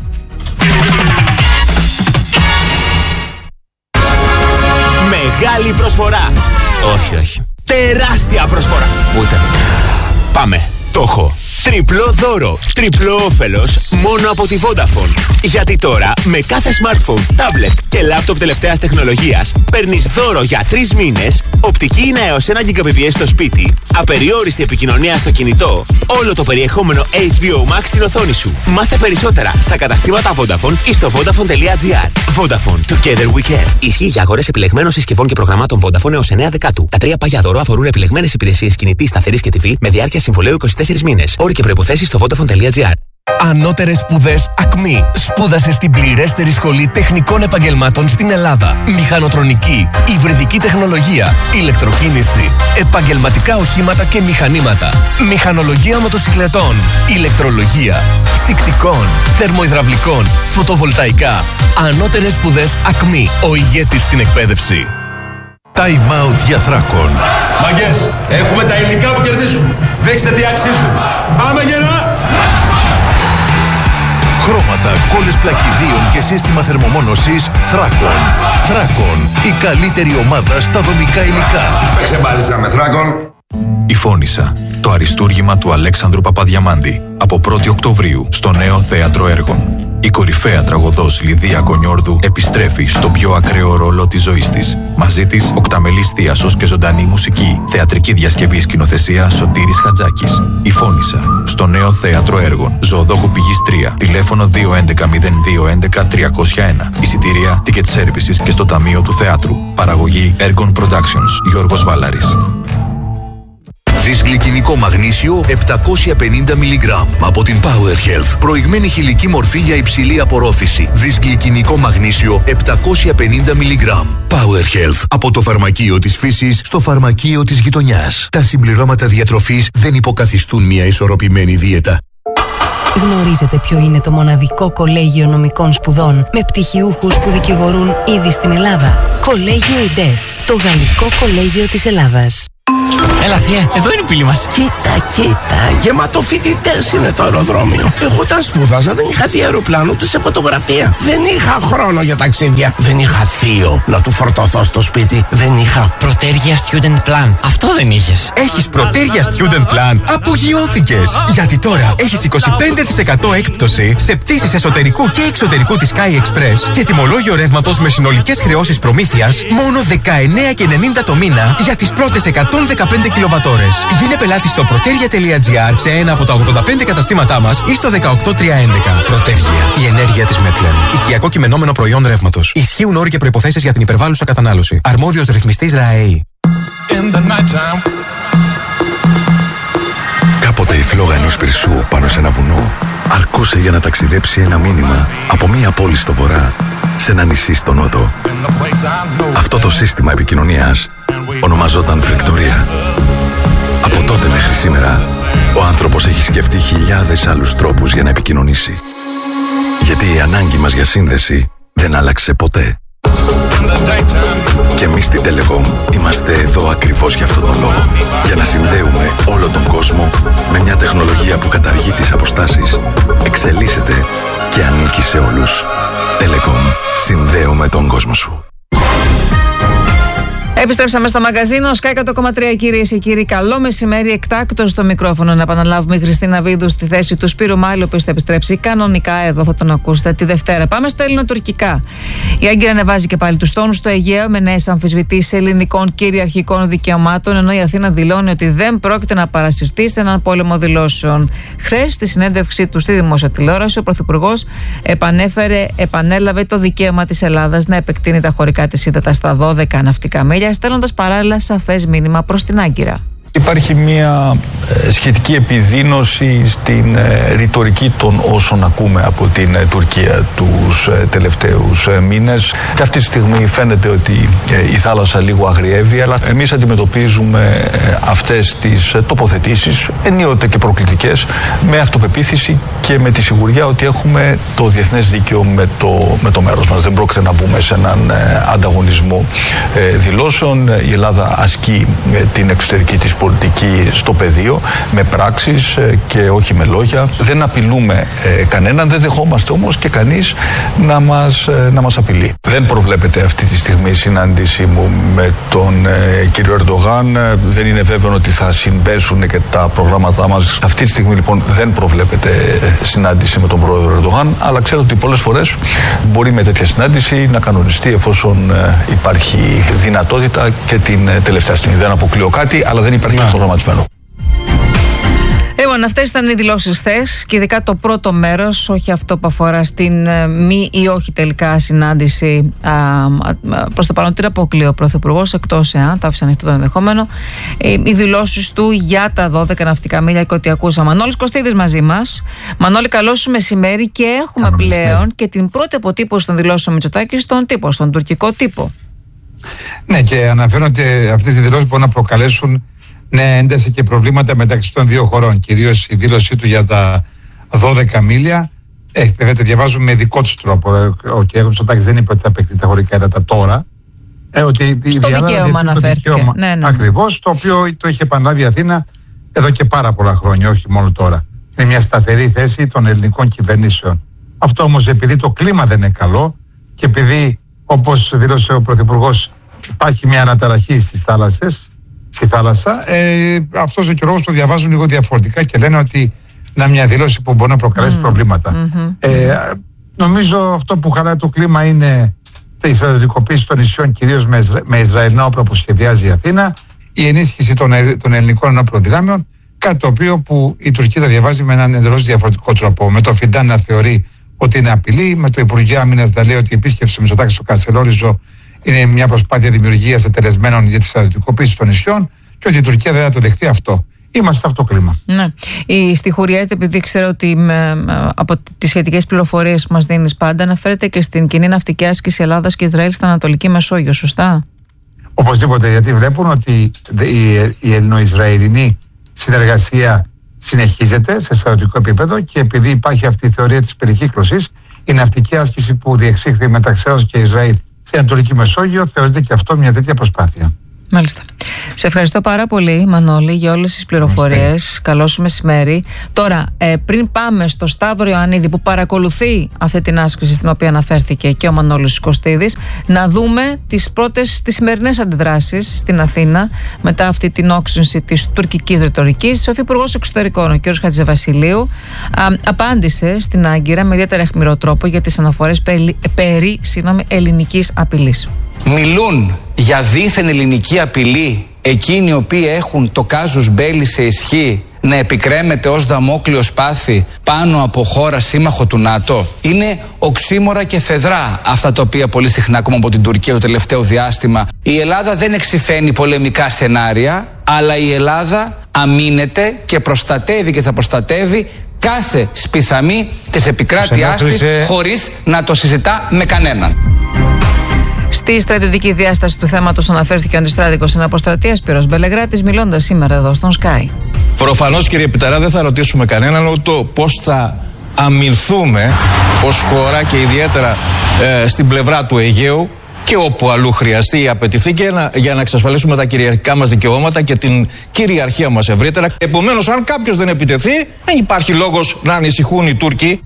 Μεγάλη προσφορά. Όχι, όχι. Τεράστια προσφορά. Ούτε. Πάμε. Το έχω. Τριπλό δώρο, τριπλό όφελος μόνο από τη Vodafone. Γιατί τώρα με κάθε smartphone, tablet και laptop τελευταίας τεχνολογίας παίρνεις δώρο για τρεις μήνες, οπτική ίνα έως ένα γιγαμπιτ στο σπίτι, απεριόριστη επικοινωνία στο κινητό, όλο το περιεχόμενο έιτς μπι ο Max στην οθόνη σου. Μάθε περισσότερα στα καταστήματα Vodafone ή στο vodafone.gr. Vodafone, together we can. Ισχύει για αγορές επιλεγμένων συσκευών και προγραμμάτων Vodafone έως εννέα Δεκάτου. Τα τρία πάγια δώρο αφορούν επιλεγμένες υπηρεσίες κινητής, σταθερής και τι βι με διάρκεια συμβολαίου είκοσι τέσσερις μήνες. Όροι και προϋποθέσεις στο vodafone.gr. Ανώτερες σπουδές ΑΚΜΗ. Σπούδασε στην πληρέστερη σχολή τεχνικών επαγγελμάτων στην Ελλάδα. Μηχανοτρονική, υβριδική τεχνολογία, ηλεκτροκίνηση, επαγγελματικά οχήματα και μηχανήματα, μηχανολογία μοτοσικλετών, ηλεκτρολογία, ψυκτικών, θερμοϊδραυλικών, φωτοβολταϊκά. Ανώτερες σπουδές ΑΚΜΗ. Ο ηγέτης στην εκπαίδευση. Time out για Θράκον. Μαγκές, έχουμε τα υλικά που κερδίζουν. Δείξτε τι αξίζουν. Πάμε γερά! Χρώματα, κόλλες πλακιδίων και σύστημα θερμομόνωσης Θράκον. Θράκον, η καλύτερη ομάδα στα δομικά υλικά. Παίξε μπάλιτσα με Θράκον. Η Φώνισσα, το αριστούργημα του Αλέξανδρου Παπαδιαμάντη, από πρώτη Οκτωβρίου στο νέο θέατρο έργων. Η κορυφαία τραγωδός Λιδία Κονιόρδου επιστρέφει στον πιο ακραίο ρόλο της ζωής της. Μαζί της, οκταμελής θίασος και ζωντανή μουσική. Θεατρική διασκευή σκηνοθεσία Σωτήρης Χατζάκης. Η Φώνισσα, στο νέο θέατρο έργων. Ζωοδόχου Πηγής τρία. Τηλέφωνο δύο έντεκα μηδέν δύο έντεκα τριακόσια ένα. Εισιτήρια, ticket services και στο Ταμείο του Θεάτρου. Παραγωγή Ergon Productions. Γιώργος Βάλαρης. Δυσγλυκινικό μαγνήσιο επτακόσια πενήντα μιλιγκράμμ από την Power Health. Προηγμένη χηλική μορφή για υψηλή απορρόφηση. Δυσγλυκινικό μαγνήσιο επτακόσια πενήντα μιλιγκράμμ. Power Health. Από το φαρμακείο της φύσης στο φαρμακείο της γειτονιάς. Τα συμπληρώματα διατροφής δεν υποκαθιστούν μια ισορροπημένη δίαιτα. Γνωρίζετε ποιο είναι το μοναδικό κολέγιο νομικών σπουδών με πτυχιούχους που δικηγορούν ήδη στην Ελλάδα? Κολέγιο ΙΝΤΕΦ, το γαλλικό κολέγιο της Ελλάδας. Έλα θεία, εδώ είναι η πύλη μας. Κοίτα, κοίτα, γεμάτο φοιτητές είναι το αεροδρόμιο. Εγώ όταν σπούδαζα δεν είχα δει αεροπλάνο ούτε σε φωτογραφία. Δεν είχα χρόνο για ταξίδια. Δεν είχα θείο να του φορτωθώ στο σπίτι. Δεν είχα Πρωτέργεια Student Plan. Αυτό δεν είχες. Έχεις Πρωτέργεια Student Plan? Απογειώθηκες! Γιατί τώρα έχεις είκοσι πέντε τοις εκατό έκπτωση σε πτήσεις εσωτερικού και εξωτερικού της Sky Express και τιμολόγιο ρεύματος με συνολικές χρεώσεις προμήθειας μόνο δεκαεννέα και ενενήντα το μήνα για τις πρώτες εκατόν δεκαπέντε κιλοβατόρες. Γίνε πελάτη στο protergia.gr σε ένα από τα ογδόντα πέντε καταστήματά μας ή στο δεκαοκτώ τριακόσια έντεκα. Protergia, η ενέργεια της Μέτλεν. Οικιακό κειμενόμενο προϊόν ρεύματος. Ισχύουν όροι και προϋποθέσεις για την υπερβάλλουσα κατανάλωση. Αρμόδιος ρυθμιστής ΡΑΕΗ. Κάποτε η φλόγα ενός πυρσού πάνω σε ένα βουνό αρκούσε για να ταξιδέψει ένα μήνυμα από μία πόλη στο βορρά σε ένα νησί στο νότο. Αυτό το σύστημα επικοινωνίας ονομαζόταν φρεκτορία. Από τότε μέχρι σήμερα, ο άνθρωπος έχει σκεφτεί χιλιάδες άλλους τρόπους για να επικοινωνήσει. Γιατί η ανάγκη μας για σύνδεση δεν άλλαξε ποτέ. Και εμείς στην Telecom είμαστε εδώ ακριβώς για αυτόν τον λόγο. Για να συνδέουμε όλο τον κόσμο με μια τεχνολογία που καταργεί τις αποστάσεις, εξελίσσεται και ανήκει σε όλους. Telecom. Συνδέουμε τον κόσμο σου. Επιστρέψαμε στο μαγκαζίνο Sky εκατό κόμμα τρία, κυρίες και κύριοι. Καλό μεσημέρι. Εκτάκτως στο μικρόφωνο να επαναλάβουμε η Χριστίνα Βίδου στη θέση του Σπύρου Μάλη, ο οποίος θα επιστρέψει κανονικά εδώ. Θα τον ακούσετε τη Δευτέρα. Πάμε στα ελληνοτουρκικά. Η Άγκυρα ανεβάζει και πάλι τους τόνους στο Αιγαίο με νέες αμφισβητήσεις ελληνικών κυριαρχικών δικαιωμάτων, ενώ η Αθήνα δηλώνει ότι δεν πρόκειται να παρασυρθεί σε έναν πόλεμο δηλώσεων. Χθες, στη συνέντευξή του στη δημόσια τηλεόραση, ο Πρωθυπουργός επανέφερε, επανέλαβε το δικαίωμα της Ελλάδας να επεκτείνει τα χωρικά της ύδατα στα δώδεκα ναυτικά μίλια, στέλνοντας παράλληλα σαφές μήνυμα προς την Άγκυρα. Υπάρχει μια ε, σχετική επιδείνωση στην ε, ρητορική των όσων ακούμε από την ε, Τουρκία τους ε, τελευταίους ε, μήνες. Και αυτή τη στιγμή φαίνεται ότι ε, η θάλασσα λίγο αγριεύει, αλλά εμείς αντιμετωπίζουμε ε, αυτές τις ε, τοποθετήσεις, ενίοτε και προκλητικές, με αυτοπεποίθηση και με τη σιγουριά ότι έχουμε το διεθνές δίκαιο με το, με το μέρος μας. Δεν πρόκειται να μπούμε σε έναν ε, ανταγωνισμό ε, δηλώσεων. Η Ελλάδα ασκεί ε, την εξωτερική της πολιτική πολιτική στο πεδίο, με πράξεις και όχι με λόγια. Δεν απειλούμε ε, κανέναν, δεν δεχόμαστε όμως και κανείς να μας, ε, να μας απειλεί. Δεν προβλέπεται αυτή τη στιγμή η συνάντησή μου με τον ε, κύριο Ερντογάν. Ε, δεν είναι βέβαιο ότι θα συμπέσουν και τα προγράμματά μας. Αυτή τη στιγμή λοιπόν δεν προβλέπεται ε, συνάντηση με τον πρόεδρο Ερντογάν, αλλά ξέρω ότι πολλές φορές μπορεί με τέτοια συνάντηση να κανονιστεί εφόσον ε, υπάρχει δυνατότητα και την ε, τελευταία στιγμή. Δεν αποκλείω κάτι, αλλά δεν υπάρχει ναι. προγραμματισμένο. Λοιπόν, αυτές ήταν οι δηλώσεις χθες και ειδικά το πρώτο μέρος, όχι αυτό που αφορά στην ε, μη ή όχι τελικά συνάντηση. Α, α, προς το παρόν την αποκλεί ο Πρωθυπουργός, εκτός εάν το άφησε ανοιχτό το ενδεχόμενο. Ε, οι δηλώσεις του για τα δώδεκα ναυτικά μίλια και ό,τι ακούσαμε. Μανώλης Κωστίδης μαζί μας. Μανώλη, καλό σου μεσημέρι και έχουμε Καλώς πλέον μεσημέρι. Και την πρώτη αποτύπωση των δηλώσεων Μητσοτάκη στον τύπο, στον τουρκικό τύπο. Ναι, και αναφέρω ότι αυτές οι δηλώσεις μπορούν να προκαλέσουν ναι, ένταση και προβλήματα μεταξύ των δύο χωρών. Κυρίως η δήλωσή του για τα δώδεκα μίλια. Ε, βέβαια το διαβάζουμε με δικό του τρόπο. Ο κ. Μητσοτάκης δεν είπε ότι θα παιχτεί τα χωρικά έντατα τώρα. Ε, ότι στο δικαίωμα αναφέρθηκε. Ναι, ναι. Ακριβώς, το οποίο το είχε επαναλάβει η Αθήνα εδώ και πάρα πολλά χρόνια, όχι μόνο τώρα. Είναι μια σταθερή θέση των ελληνικών κυβερνήσεων. Αυτό όμως επειδή το κλίμα δεν είναι καλό και επειδή, όπως δήλωσε ο Πρωθυπουργός, υπάρχει μια αναταραχή στις θάλασσες, στη θάλασσα, ε, αυτός ο και λόγος το διαβάζουν λίγο διαφορετικά και λένε ότι είναι μια δήλωση που μπορεί να προκαλέσει mm. προβλήματα. Mm-hmm. Ε, νομίζω αυτό που χαλάει το κλίμα είναι η στρατιωτικοποίηση των νησιών, κυρίως με, με Ισραηλινά όπλα που σχεδιάζει η Αθήνα, η ενίσχυση των, των ελληνικών ενόπλων δυνάμεων, κάτι το οποίο που η Τουρκία τα διαβάζει με έναν εντελώς διαφορετικό τρόπο. Με το Φιντάν να θεωρεί ότι είναι απειλή, με το Υπουργείο Άμυνας να λέει ότι η επίσκεψη Μητσοτάκη στο Κασελόριζο είναι μια προσπάθεια δημιουργίας εταιρεσμένων για τη στρατιωτικοποίηση των νησιών και ότι η Τουρκία δεν θα το δεχτεί αυτό. Είμαστε σε αυτό το κλίμα. Ναι. Η, στη Χουριέτ, επειδή ξέρω ότι με, με, από τις σχετικές πληροφορίες που μας δίνεις πάντα, αναφέρεται και στην κοινή ναυτική άσκηση Ελλάδας και Ισραήλ στην Ανατολική Μεσόγειο, σωστά? Οπωσδήποτε, γιατί βλέπουν ότι η, η ελληνο-ισραηλινή συνεργασία συνεχίζεται σε στρατιωτικό επίπεδο και επειδή υπάρχει αυτή η θεωρία της περικύκλωσης, η ναυτική άσκηση που διεξήχθη μεταξύ Ελλάδας και Ισραήλ στην Ανατολική Μεσόγειο θεωρείται και αυτό μια τέτοια προσπάθεια. Μάλιστα. Σε ευχαριστώ πάρα πολύ, Μανώλη, για όλες τις πληροφορίες. Καλό σου μεσημέρι. Τώρα, ε, πριν πάμε στο Σταύρο Ιωαννίδη που παρακολουθεί αυτή την άσκηση στην οποία αναφέρθηκε και ο Μανώλης Κωστίδης, να δούμε τις πρώτες, τις σημερινές αντιδράσεις στην Αθήνα μετά αυτή την όξυνση της τουρκικής ρητορικής. Ο Υφυπουργός Εξωτερικών, ο κ. Χατζηβασιλείου, α, απάντησε στην Άγκυρα με ιδιαίτερα αιχμηρό τρόπο για τις αναφορές περί, περί συγγνώμη, ελληνικής απειλής. Μιλούν για δίθεν ελληνική απειλή εκείνοι οι οποίοι έχουν το κάζους μπέλι σε ισχύ να επικρέμεται ως δαμόκλειο σπάθη πάνω από χώρα σύμμαχο του ΝΑΤΟ. Είναι οξύμορα και φεδρά αυτά τα οποία πολύ συχνά ακούμε από την Τουρκία το τελευταίο διάστημα. Η Ελλάδα δεν εξυφαίνει πολεμικά σενάρια, αλλά η Ελλάδα αμήνεται και προστατεύει και θα προστατεύει κάθε σπιθαμή της επικράτειάς της χωρίς να το συζητά με κανέναν. Στη στρατιωτική διάσταση του θέματος αναφέρθηκε ο αντιστράτηγος στην αποστρατεία Σπύρος Μπελεγράτης, μιλώντας σήμερα εδώ στον Sky. Προφανώς, κύριε Πιταρά, δεν θα ρωτήσουμε κανέναν το πώς θα αμυνθούμε ως χώρα και ιδιαίτερα ε, στην πλευρά του Αιγαίου και όπου αλλού χρειαστεί ή απαιτηθεί και να, για να εξασφαλίσουμε τα κυριαρχικά μας δικαιώματα και την κυριαρχία μας ευρύτερα. Επομένως, αν κάποιος δεν επιτεθεί, δεν υπάρχει λόγος να ανησυχούν οι Τούρκοι.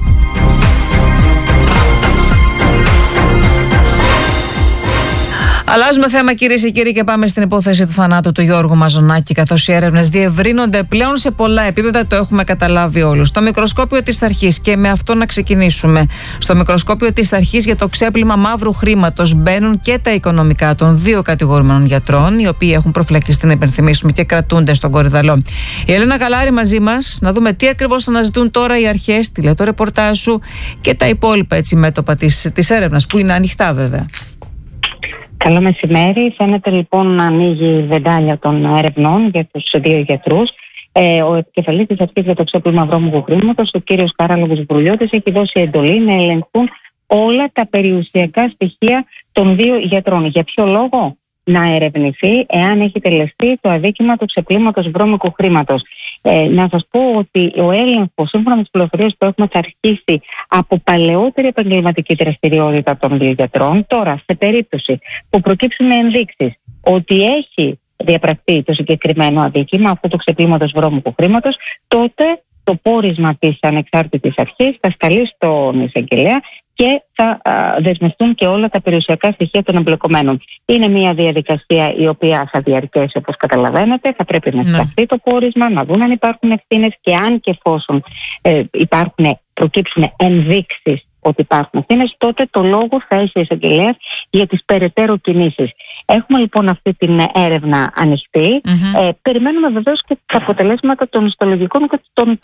Αλλάζουμε θέμα, κυρίες και κύριοι, και πάμε στην υπόθεση του θανάτου του Γιώργου Μαζονάκη, καθώς οι έρευνες διευρύνονται πλέον σε πολλά επίπεδα, το έχουμε καταλάβει όλους. Στο μικροσκόπιο της αρχής, και με αυτό να ξεκινήσουμε. Στο μικροσκόπιο της αρχής για το ξέπλυμα μαύρου χρήματος μπαίνουν και τα οικονομικά των δύο κατηγορούμενων γιατρών, οι οποίοι έχουν προφυλακιστεί, να υπενθυμίσουμε, και κρατούνται στον Κορυδαλό. Η Έλενα Γαλάρη μαζί μας, να δούμε τι ακριβώς αναζητούν τώρα οι αρχές, τι λέει το ρεπορτάζ σου και τα υπόλοιπα έτσι μέτωπα της, της έρευνας, που είναι ανοιχτά βέβαια. Καλό μεσημέρι. Φαίνεται λοιπόν να ανοίγει η βεντάλια των ερευνών για τους δύο γιατρούς. Ε, ο επικεφαλής της αρχής για το ξέπλυμα βρώμικου χρήματος, ο κύριος Καράλογος Βρουλιώτης, έχει δώσει εντολή να ελεγχθούν όλα τα περιουσιακά στοιχεία των δύο γιατρών. Για ποιο λόγο? Να ερευνηθεί εάν έχει τελεστεί το αδίκημα του ξεπλήματος βρώμικου χρήματος. Ε, να σας πω ότι ο έλεγχος, σύμφωνα με τις πληροφορίες που έχουμε, θα αρχίσει από παλαιότερη επαγγελματική δραστηριότητα των δύο γιατρών. Τώρα, σε περίπτωση που προκύψουν ενδείξεις ότι έχει διαπραχθεί το συγκεκριμένο αδίκημα, αυτό το ξεπλήματος βρώμικου χρήματος, τότε το πόρισμα της ανεξάρτητης αρχής θα σταλεί στον εισαγγελέα και θα α, δεσμευτούν και όλα τα περιουσιακά στοιχεία των εμπλεκομένων. Είναι μια διαδικασία η οποία θα διαρκέσει, όπως καταλαβαίνετε. Θα πρέπει να σταθεί το πόρισμα, να δουν αν υπάρχουν ευθύνες και αν και εφόσον ε, υπάρχουν, προκύψουν ενδείξεις ότι υπάρχουν ευθύνες, τότε το λόγο θα έχει ο εισαγγελέας για τις περαιτέρω κινήσεις. Έχουμε λοιπόν αυτή την έρευνα ανοιχτή. Mm-hmm. Ε, περιμένουμε βεβαίως και τα αποτελέσματα των ιστολογικών και των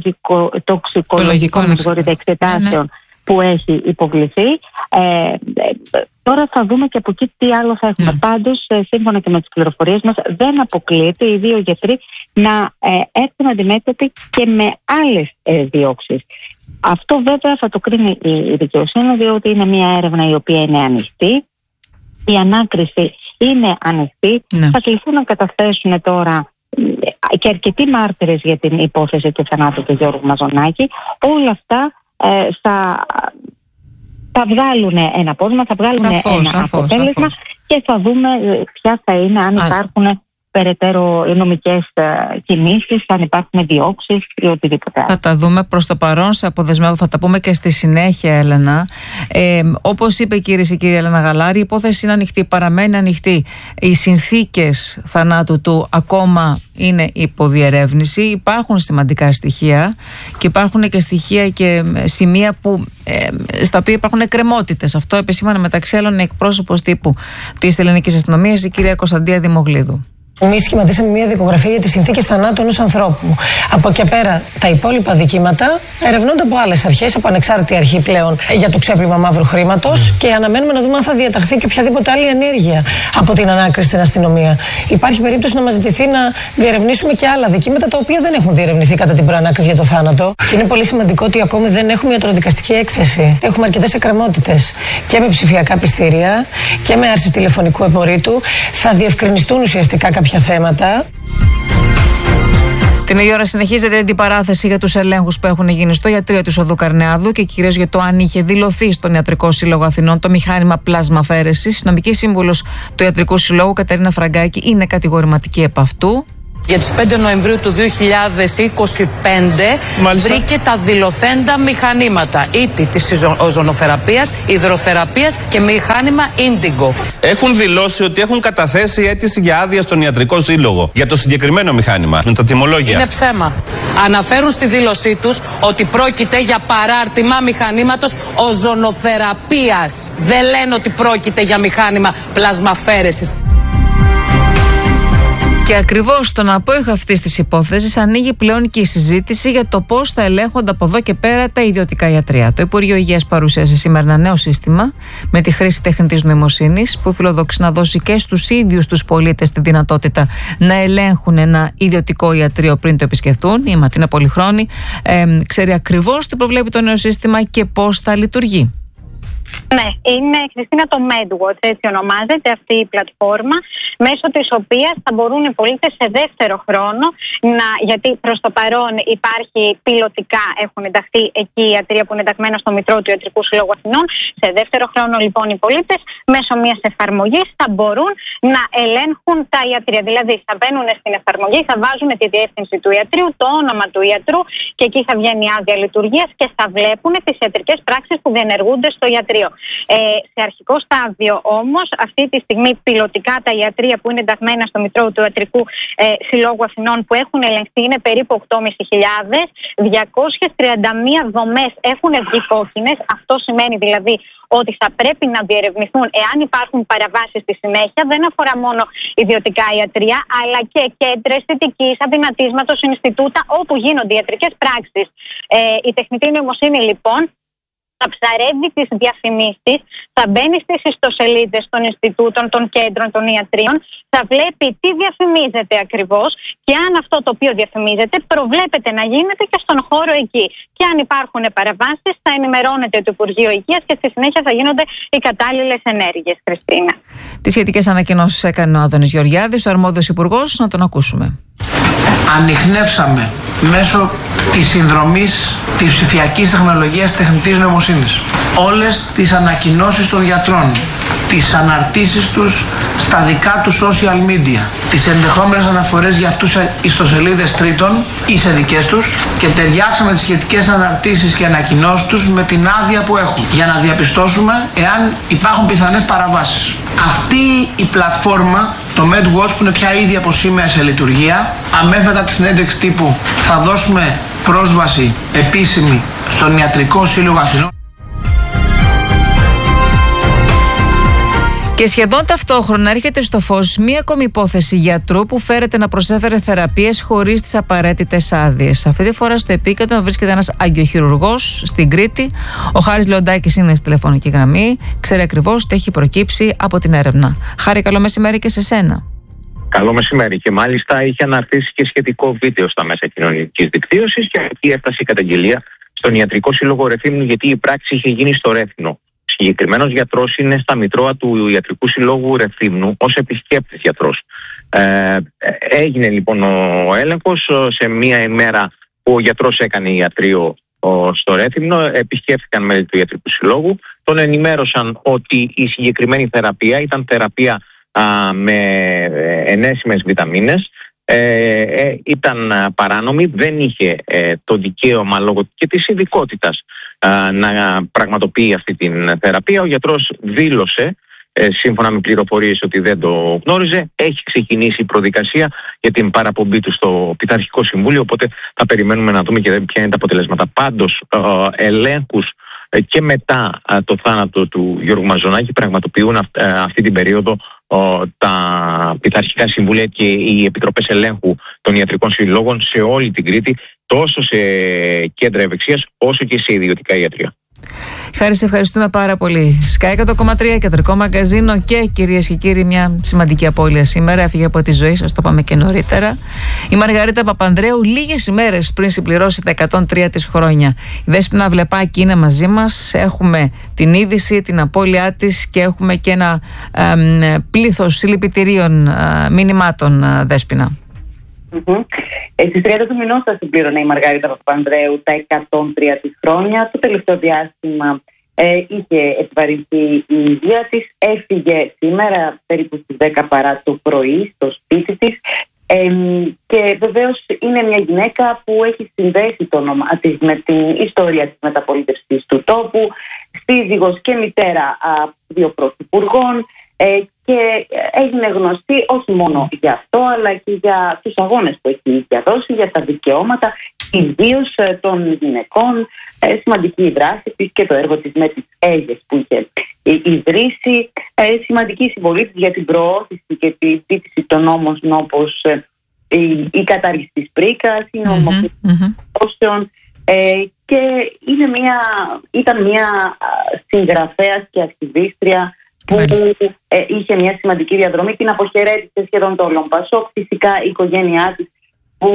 τοξικολογικών εξετάσεων mm-hmm. που έχει υποβληθεί. Ε, τώρα θα δούμε και από εκεί τι άλλο θα έχουμε. Mm. Πάντως, σύμφωνα και με τις πληροφορίες μας, δεν αποκλείεται οι δύο γιατροί να ε, έρθουν αντιμέτωποι και με άλλες ε, διώξεις. Αυτό βέβαια θα το κρίνει η δικαιοσύνη, διότι είναι μια έρευνα η οποία είναι ανοιχτή. Η ανάκριση είναι ανοιχτή. Ναι. Θα κληθούν να καταθέσουν τώρα και αρκετοί μάρτυρες για την υπόθεση του θανάτου του Γιώργου Μαζονάκη. Όλα αυτά ε, θα, θα βγάλουν ένα πόρισμα, θα βγάλουν σαφώς, ένα σαφώς, αποτέλεσμα σαφώς. Και θα δούμε ποια θα είναι, αν Α. υπάρχουν περαιτέρω νομικές κινήσεις, αν υπάρχουν διώξεις ή οτιδήποτε. Θα τα δούμε. Προς το παρόν, σε αποδεσμεύω, θα τα πούμε και στη συνέχεια, Έλενα. Ε, όπως είπε η κυρία, η κυρία Έλενα Γαλάρη, η υπόθεση είναι ανοιχτή, παραμένει ανοιχτή. Οι συνθήκες θανάτου του ακόμα είναι υποδιερεύνηση. Υπάρχουν σημαντικά στοιχεία και υπάρχουν και στοιχεία και σημεία που, ε, στα οποία υπάρχουν εκκρεμότητες. Αυτό επεσήμανε μεταξύ άλλων εκπρόσωπος τύπου της ελληνικής αστυνομίας, η κυρία Κωνσταντία Δημογλίδου. Εμείς σχηματίσαμε μια δικογραφία για τις συνθήκες θανάτου ενός ανθρώπου. Από εκεί πέρα, τα υπόλοιπα δικήματα ερευνώνται από άλλες αρχές, από ανεξάρτητη αρχή πλέον για το ξέπλυμα μαύρου χρήματος και αναμένουμε να δούμε αν θα διαταχθεί και οποιαδήποτε άλλη ενέργεια από την ανάκριση στην αστυνομία. Υπάρχει περίπτωση να μας ζητηθεί να διερευνήσουμε και άλλα δικήματα τα οποία δεν έχουν διερευνηθεί κατά την προανάκριση για το θάνατο. Και είναι πολύ σημαντικό ότι ακόμη δεν έχουμε ιατροδικαστική έκθεση. Έχουμε αρκετές εκκρεμότητες και με ψηφιακά πιστήρια και με άρση τηλεφωνικού εμπορήτου. Θα διευκρινιστούν ουσιαστικά κάποια θέματα. Την ίδια ώρα συνεχίζεται η αντιπαράθεση για τους ελέγχους που έχουν γίνει στο ιατρείο του Οδού Καρνεάδου και κυρίως για το αν είχε δηλωθεί στον Ιατρικό Σύλλογο Αθηνών το μηχάνημα πλασμαφέρεσης. Η νομική σύμβουλος του Ιατρικού Συλλόγου, Κατερίνα Φραγκάκη, είναι κατηγορηματική επ' αυτού. Για τις πέντε Νοεμβρίου του δύο χιλιάδες είκοσι πέντε Μάλιστα. βρήκε τα δηλωθέντα μηχανήματα ίτι της οζονοθεραπείας, υδροθεραπείας και μηχάνημα Indigo. Έχουν δηλώσει ότι έχουν καταθέσει αίτηση για άδεια στον Ιατρικό Σύλλογο για το συγκεκριμένο μηχάνημα, με τα τιμολόγια. Είναι ψέμα. Αναφέρουν στη δήλωσή τους ότι πρόκειται για παράρτημα μηχανήματος οζονοθεραπείας. Δεν λένε ότι πρόκειται για μηχάνημα πλασμαφέρεσης. Και ακριβώς στον απόϊχο αυτής της υπόθεσης ανοίγει πλέον και η συζήτηση για το πώς θα ελέγχονται από εδώ και πέρα τα ιδιωτικά ιατρεία. Το Υπουργείο Υγείας παρουσίασε σήμερα ένα νέο σύστημα με τη χρήση τεχνητής νοημοσύνης που φιλοδοξεί να δώσει και στους ίδιους τους πολίτες τη δυνατότητα να ελέγχουν ένα ιδιωτικό ιατρείο πριν το επισκεφτούν. Η Ματίνα Πολυχρόνη ε, ξέρει ακριβώς τι προβλέπει το νέο σύστημα και πώς θα λειτουργεί. Ναι, είναι, Χριστίνα, το MedWatch, έτσι ονομάζεται αυτή η πλατφόρμα, μέσω της οποίας θα μπορούν οι πολίτες σε δεύτερο χρόνο να, γιατί προς το παρόν υπάρχει πιλωτικά, έχουν ενταχθεί εκεί οι ιατροί που είναι ενταγμένα στο Μητρό του Ιατρικού Συλλόγου Αθηνών. Σε δεύτερο χρόνο λοιπόν οι πολίτες μέσω μιας εφαρμογής θα μπορούν να ελέγχουν τα ιατρεία. Δηλαδή θα μπαίνουν στην εφαρμογή, θα βάζουν τη διεύθυνση του ιατρείου, το όνομα του ιατρού και εκεί θα βγαίνει η άδεια λειτουργίας και θα βλέπουν τις ιατρικές πράξεις που διενεργούνται στο ιατρείο. Ε, σε αρχικό στάδιο όμως, αυτή τη στιγμή πιλωτικά τα ιατρεία που είναι ενταγμένα στο Μητρό του Ιατρικού ε, Συλλόγου Αθηνών που έχουν ελεγχθεί είναι περίπου οκτώ χιλιάδες πεντακόσιες, διακόσιες τριάντα μία δομές έχουν βγει κόκκινες. Αυτό σημαίνει δηλαδή ότι θα πρέπει να διερευνηθούν εάν υπάρχουν παραβάσεις στη συνέχεια. Δεν αφορά μόνο ιδιωτικά ιατρεία, αλλά και κέντρα αισθητικής, αδυνατίσματος, Ινστιτούτα, όπου γίνονται ιατρικές πράξεις. Ε, η τεχνητή νοημοσύνη λοιπόν θα ψαρεύει τις διαφημίσεις, θα μπαίνει στις ιστοσελίδες των Ινστιτούτων, των κέντρων, των ιατρίων, θα βλέπει τι διαφημίζεται ακριβώς και αν αυτό το οποίο διαφημίζεται προβλέπεται να γίνεται και στον χώρο εκεί. Και αν υπάρχουν παραβάσεις θα ενημερώνεται το Υπουργείο Υγείας και στη συνέχεια θα γίνονται οι κατάλληλες ενέργειες, Χριστίνα. Τις σχετικές ανακοινώσεις έκανε ο Άδωνης Γεωργιάδης, ο αρμόδιος υπουργός, να τον ακούσουμε. Ανιχνεύσαμε μέσω της συνδρομής της ψηφιακής τεχνολογίας τεχνητής νοημοσύνης όλες τις ανακοινώσεις των γιατρών, τις αναρτήσεις τους στα δικά του social media, τις ενδεχόμενες αναφορές για αυτούς σε ιστοσελίδες τρίτων ή σε δικές τους και ταιριάξαμε τις σχετικές αναρτήσεις και ανακοινώσεις τους με την άδεια που έχουν για να διαπιστώσουμε εάν υπάρχουν πιθανές παραβάσεις. Αυτή η πλατφόρμα, το MedWatch, που είναι πια ήδη από σήμερα σε λειτουργία, αμέσως μετά τη συνέντευξη τύπου θα δώσουμε πρόσβαση επίσημη στον Ιατρικό Σύλλογο Αθηνών. Και σχεδόν ταυτόχρονα έρχεται στο φως μία ακόμη υπόθεση γιατρού που φέρεται να προσέφερε θεραπείες χωρίς τις απαραίτητες άδειες. Αυτή τη φορά στο επίκεντρο βρίσκεται ένας αγκιοχειρουργός στην Κρήτη. Ο Χάρης Λεοντάκης είναι στη τηλεφωνική γραμμή. Ξέρει ακριβώς τι έχει προκύψει από την έρευνα. Χάρη, καλό μεσημέρι και σε σένα. Καλό μεσημέρι. Και μάλιστα είχε αναρτήσει και σχετικό βίντεο στα μέσα κοινωνικής δικτύωσης και εκεί έφτασε η καταγγελία στον Ιατρικό Σύλλογο Ρεθύμνου, γιατί η πράξη είχε γίνει στο Ρέθινο. Συγκεκριμένος γιατρός είναι στα μητρώα του Ιατρικού Συλλόγου Ρεθύμνου ως επισκέπτης γιατρός. Ε, έγινε λοιπόν ο έλεγχος σε μία ημέρα που ο γιατρός έκανε ιατρείο στο Ρέθυμνο. Επισκέφθηκαν μέλη του Ιατρικού Συλλόγου. Τον ενημέρωσαν ότι η συγκεκριμένη θεραπεία ήταν θεραπεία α, με ενέσιμες βιταμίνες. Ε, ε, ήταν παράνομη, δεν είχε ε, το δικαίωμα λόγω και της ειδικότητας ε, να πραγματοποιεί αυτή την θεραπεία. Ο γιατρός δήλωσε ε, σύμφωνα με πληροφορίες ότι δεν το γνώριζε. Έχει ξεκινήσει η προδικασία για την παραπομπή του στο Πειθαρχικό Συμβούλιο, οπότε θα περιμένουμε να δούμε και ποια είναι τα αποτελέσματα. Πάντως ε, ελέγχους ε, και μετά ε, το θάνατο του Γιώργου Μαζονάκη πραγματοποιούν αυ, ε, αυτή την περίοδο τα πειθαρχικά συμβούλια και οι επιτροπές ελέγχου των ιατρικών συλλόγων σε όλη την Κρήτη, τόσο σε κέντρα ευεξίας όσο και σε ιδιωτικά ιατρία. Χάρη, σε ευχαριστούμε πάρα πολύ. Sky εκατό κόμμα τρία, κεντρικό μαγκαζίνο και κυρίες και κύριοι, μια σημαντική απώλεια σήμερα. Έφυγε από τη ζωή, σας το είπαμε και νωρίτερα. Η Μαργαρίτα Παπανδρέου, λίγες ημέρες πριν συμπληρώσει τα εκατόν τρία της χρόνια. Η Δέσποινα Βλεπάκη είναι μαζί μας. Έχουμε την είδηση, την απώλειά της και έχουμε και ένα ε, πλήθος συλληπιτηρίων ε, μηνυμάτων, ε, Δέσποινα. Mm-hmm. Ε, στις τριάντα του μηνός θα συμπλήρωνε η Μαργαρίτα Παπανδρέου τα εκατόν τρία της χρόνια. Το τελευταίο διάστημα ε, είχε επιβαρυνθεί η υγεία της. Έφυγε σήμερα περίπου στις δέκα παρά το πρωί στο σπίτι της. Ε, και βεβαίως είναι μια γυναίκα που έχει συνδέσει το όνομα της με την ιστορία της μεταπολίτευσης του τόπου, σύζυγος και μητέρα α, δύο πρωθυπουργών, ε, και έγινε γνωστή όχι μόνο για αυτό, αλλά και για τους αγώνες που έχει διαδώσει, για τα δικαιώματα ιδίως των γυναικών. Ε, σημαντική η δράση της και το έργο της με τις Αίγες που είχε ιδρύσει. Ε, σημαντική συμβολή της για την προώθηση και τη ζήτηση των νόμων, όπως ε, η, η κατάργηση της πρίκας, η νομοποίηση ε, και είναι μια, ήταν μια συγγραφέας και ακτιβίστρια που ε, είχε μια σημαντική διαδρομή. Την αποχαιρέτησε σχεδόν το όλον Πασόκ. Φυσικά η οικογένειά της που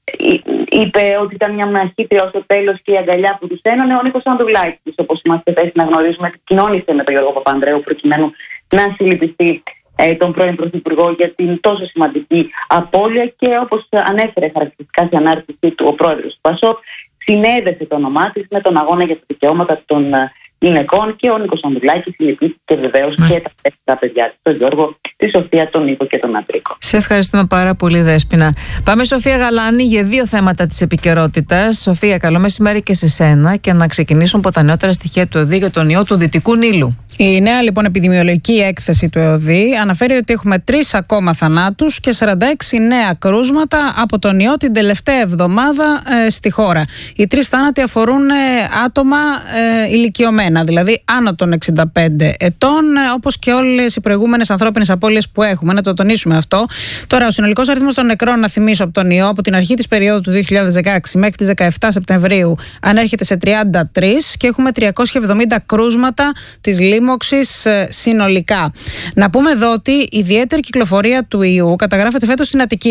είπε ότι ήταν μια μαχήτρια ως το τέλος και η αγκαλιά που τους ένωνε. Ο Νίκος Ανδρουλάκης, όπως είμαστε θέσει να γνωρίζουμε, κοινώνησε με τον Γιώργο Παπανδρέου προκειμένου να συλληπιστεί ε, τον πρώην Πρωθυπουργό για την τόσο σημαντική απώλεια, και όπως ανέφερε χαρακτηριστικά στην ανάρτησή του ο πρόεδρος του Πασόκ, συνέδεσε το όνομά της με τον αγώνα για τα δικαιώματα των γυναικών, και ο Νίκος Ανδρουλάκης συλληπίστηκε βεβαίως και τα τέσσερα παιδιά της, τον Γιώργο, τη Σοφία, τον Νίκο και τον Αντρίκο. Σε ευχαριστούμε πάρα πολύ, Δέσποινα. Πάμε, Σοφία Γαλάνη, για δύο θέματα της επικαιρότητας. Σοφία, καλό μεσημέρι και σε σένα, και να ξεκινήσουμε από τα νεότερα στοιχεία του ΕΟΔΗ για τον ιό του Δυτικού Νείλου. Η νέα λοιπόν επιδημιολογική έκθεση του ΕΟΔΗ αναφέρει ότι έχουμε τρεις ακόμα θανάτους και σαράντα έξι νέα κρούσματα από τον ιό την τελευταία εβδομάδα ε, στη χώρα. Οι τρεις θάνατοι αφορούν ε, άτομα ε, ηλικιωμένα, δηλαδή άνω των εξήντα πέντε ετών, ε, όπως και όλες οι προηγούμενες ανθρώπινες απώλειες που έχουμε. Να το τονίσουμε αυτό. Τώρα, ο συνολικός αριθμός των νεκρών, να θυμίσω, από τον ιό από την αρχή της περίοδου του δύο χιλιάδες δεκαέξι μέχρι τις δεκαεφτά Σεπτεμβρίου ανέρχεται σε τριάντα τρία και έχουμε τριακόσια εβδομήντα κρούσματα της λίμωξης ε, συνολικά. Να πούμε εδώ ότι η ιδιαίτερη κυκλοφορία του ιού καταγράφεται φέτος στην Αττική.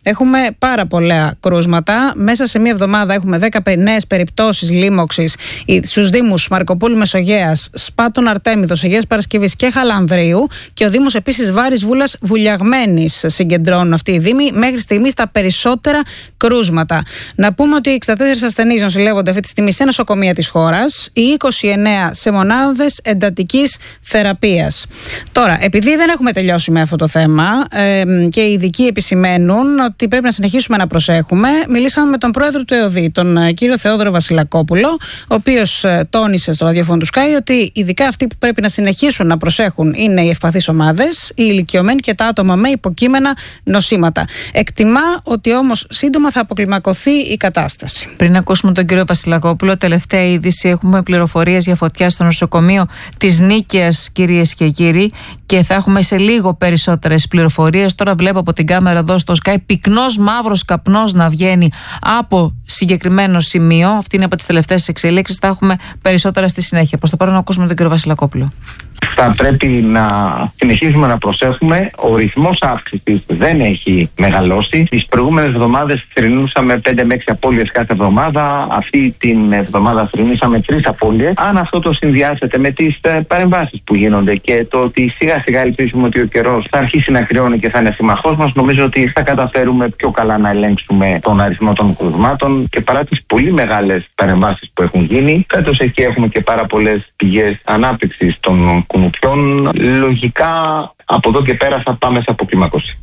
έχουμε πάρα πολλά κρούσματα. Μέσα σε μία εβδομάδα έχουμε δέκα νέες περιπτώσεις λίμωξης στους Δήμους Μαρκοπούλου Μεσογέας, Σπάτων Αρτέμιδος, Αγίας Παρασκευής και Χαλανδρίου. Και ο Δήμος επίσης Βάρης Βούλας Βουλιαγμένης συγκεντρώνουν αυτοί οι Δήμοι μέχρι στιγμής τα περισσότερα κρούσματα. Να πούμε ότι οι εξήντα τέσσερις ασθενείς νοσηλεύονται αυτή τη στιγμή σε νοσοκομεία της χώρας, οι είκοσι εννέα σε μονάδες εντατικής θεραπείας. Τώρα, επειδή δεν έχουμε τελειώσει με αυτό το θέμα ε, και οι ειδικοί επισημαίνουν ότι πρέπει να συνεχίσουμε να προσέχουμε, μιλήσαμε με τον πρόεδρο του ΕΟΔΗ, τον ε, κύριο Θεόδωρο Βασιλακόπουλο, ο οποίος ε, τόνισε στο ραδιόφωνο του Sky ότι ειδικά αυτοί που πρέπει να συνεχίσουν να προσέχουν είναι οι ευπαθείς ομάδες, οι ηλικιωμένοι και τα άτομα με υποκείμενα νοσήματα. Εκτιμά ότι όμως σύντομα θα αποκλιμακωθεί η κατάσταση. Πριν ακούσουμε τον κύριο Βασιλακόπουλο, τελευταία είδηση, έχουμε πληροφορίες για φωτιά στο νοσοκομείο της Νίκαιας, κυρίες και κύριοι, και θα έχουμε σε λίγο περισσότερες πληροφορίες. Τώρα βλέπω από την κάμερα εδώ στο Sky πυκνός μαύρος καπνός να βγαίνει από συγκεκριμένο σημείο. Αυτή είναι από τις τελευταίες εξελίξεις. Θα έχουμε περισσότερα στη συνέχεια. Προς το παρόν να ακούσουμε τον κύριο Βασιλακόπουλο. Θα πρέπει να συνεχίσουμε να προσέχουμε. Ο ρυθμός αύξησης δεν έχει μεγαλώσει. Τις προηγούμενες εβδομάδες θρηνούσαμε πέντε με έξι απώλειες κάθε εβδομάδα. Αυτή την εβδομάδα θρηνήσαμε τρεις απώλειες. Αν αυτό το συνδυάσετε με τις παρεμβάσεις που γίνονται και το ότι σιγά σιγά ελπίζουμε ότι ο καιρός θα αρχίσει να κρυώνει και θα είναι συμμαχός μας, νομίζω ότι θα καταφέρουμε πιο καλά να ελέγξουμε τον αριθμό των κρουσμάτων. Και παρά τις πολύ μεγάλες παρεμβάσεις που έχουν γίνει, φέτος εκεί έχουμε και πάρα πολλές πηγές ανάπτυξης των κουνουπιών. Λογικά από εδώ και πέρα θα πάμε σε αποκλιμάκωση.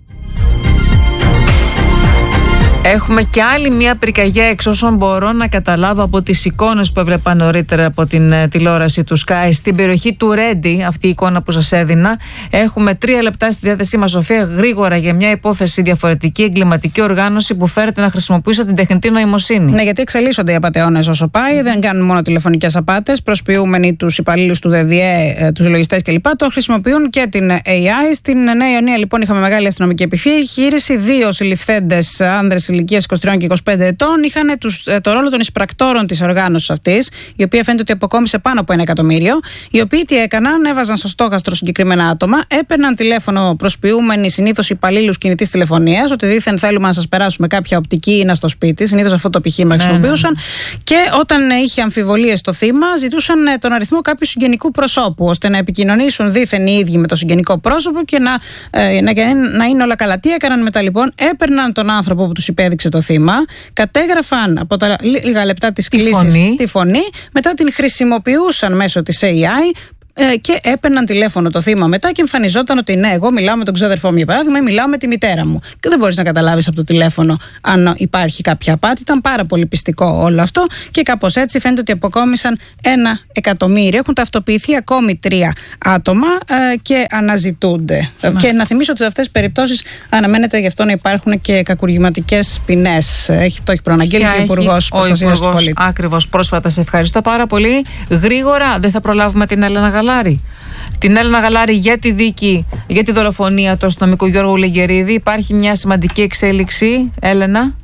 Έχουμε και άλλη μια πυρκαγιά, εξ όσων μπορώ να καταλάβω από τις εικόνες που έβλεπα νωρίτερα από την uh, τηλεόραση του Sky, στην περιοχή του Ρέντι, αυτή η εικόνα που σας έδινα. Έχουμε τρία λεπτά στη διάθεσή μας, Σοφία, γρήγορα για μια υπόθεση διαφορετική εγκληματική οργάνωση που φέρεται να χρησιμοποιήσει την τεχνητή νοημοσύνη. Ναι, γιατί εξελίσσονται οι απατεώνες όσο πάει, δεν κάνουν μόνο τηλεφωνικές απάτες, προσποιούμενοι τους υπαλλήλους του ΔΔΕ, τους λογιστές κλπ. Το χρησιμοποιούν και την έι άι. Στην Νέα Ιωνία, λοιπόν, είχαμε μεγάλη αστυνομική επιχείρηση. Δύο συλληφθέντες άνδρες ηλικίας είκοσι τρία και είκοσι πέντε ετών είχαν τους, το ρόλο των εισπρακτόρων της οργάνωσης αυτής, η οποία φαίνεται ότι αποκόμισε πάνω από ένα εκατομμύριο. Οι οποίοι τι έκαναν, έβαζαν στο στόχαστρο συγκεκριμένα άτομα, έπαιρναν τηλέφωνο προσποιούμενοι συνήθως υπαλλήλους κινητής τηλεφωνίας, ότι δήθεν θέλουμε να σας περάσουμε κάποια οπτική ή να στο σπίτι. Συνήθως αυτό το επιχείρημα χρησιμοποιούσαν. Ναι, ναι. Και όταν είχε αμφιβολίες στο θύμα, ζητούσαν τον αριθμό κάποιου συγγενικού προσώπου, ώστε να επικοινωνήσουν δήθεν οι ίδιοι με το συγγενικό πρόσωπο και να, ε, να, να είναι όλα καλά. Τι έκαναν μετά, λοιπόν, έπαιρναν τον άνθρωπο που τους υπέδειξε το θύμα, κατέγραφαν από τα λίγα λεπτά της κλήσης τη φωνή, μετά την χρησιμοποιούσαν μέσω της έι άι και έπαιρναν τηλέφωνο το θύμα μετά και εμφανιζόταν ότι ναι, εγώ μιλάω με τον ξάδερφό μου για παράδειγμα ή μιλάω με τη μητέρα μου. Και δεν μπορείς να καταλάβεις από το τηλέφωνο αν υπάρχει κάποια απάτη. Ήταν πάρα πολύ πιστικό όλο αυτό και κάπως έτσι φαίνεται ότι αποκόμισαν ένα εκατομμύριο. Έχουν ταυτοποιηθεί ακόμη τρία άτομα ε, και αναζητούνται. Μάλιστα. Και να θυμίσω ότι σε αυτές τις περιπτώσεις αναμένεται γι' αυτό να υπάρχουν και κακουργηματικές ποινές. Έχει, το έχει προαναγγείλει και ο Υπουργός Προστασίας του Πολίτη. Ακριβώς, πρόσφατα. Σε ευχαριστώ πάρα πολύ. Γρήγορα, δεν θα προλάβουμε την Έλενα Γαλάρη. Την Έλενα Γαλάρη για τη δίκη, για τη δολοφονία του αστυνομικού Γιώργου Λεγερίδη. Υπάρχει μια σημαντική εξέλιξη, Έλενα.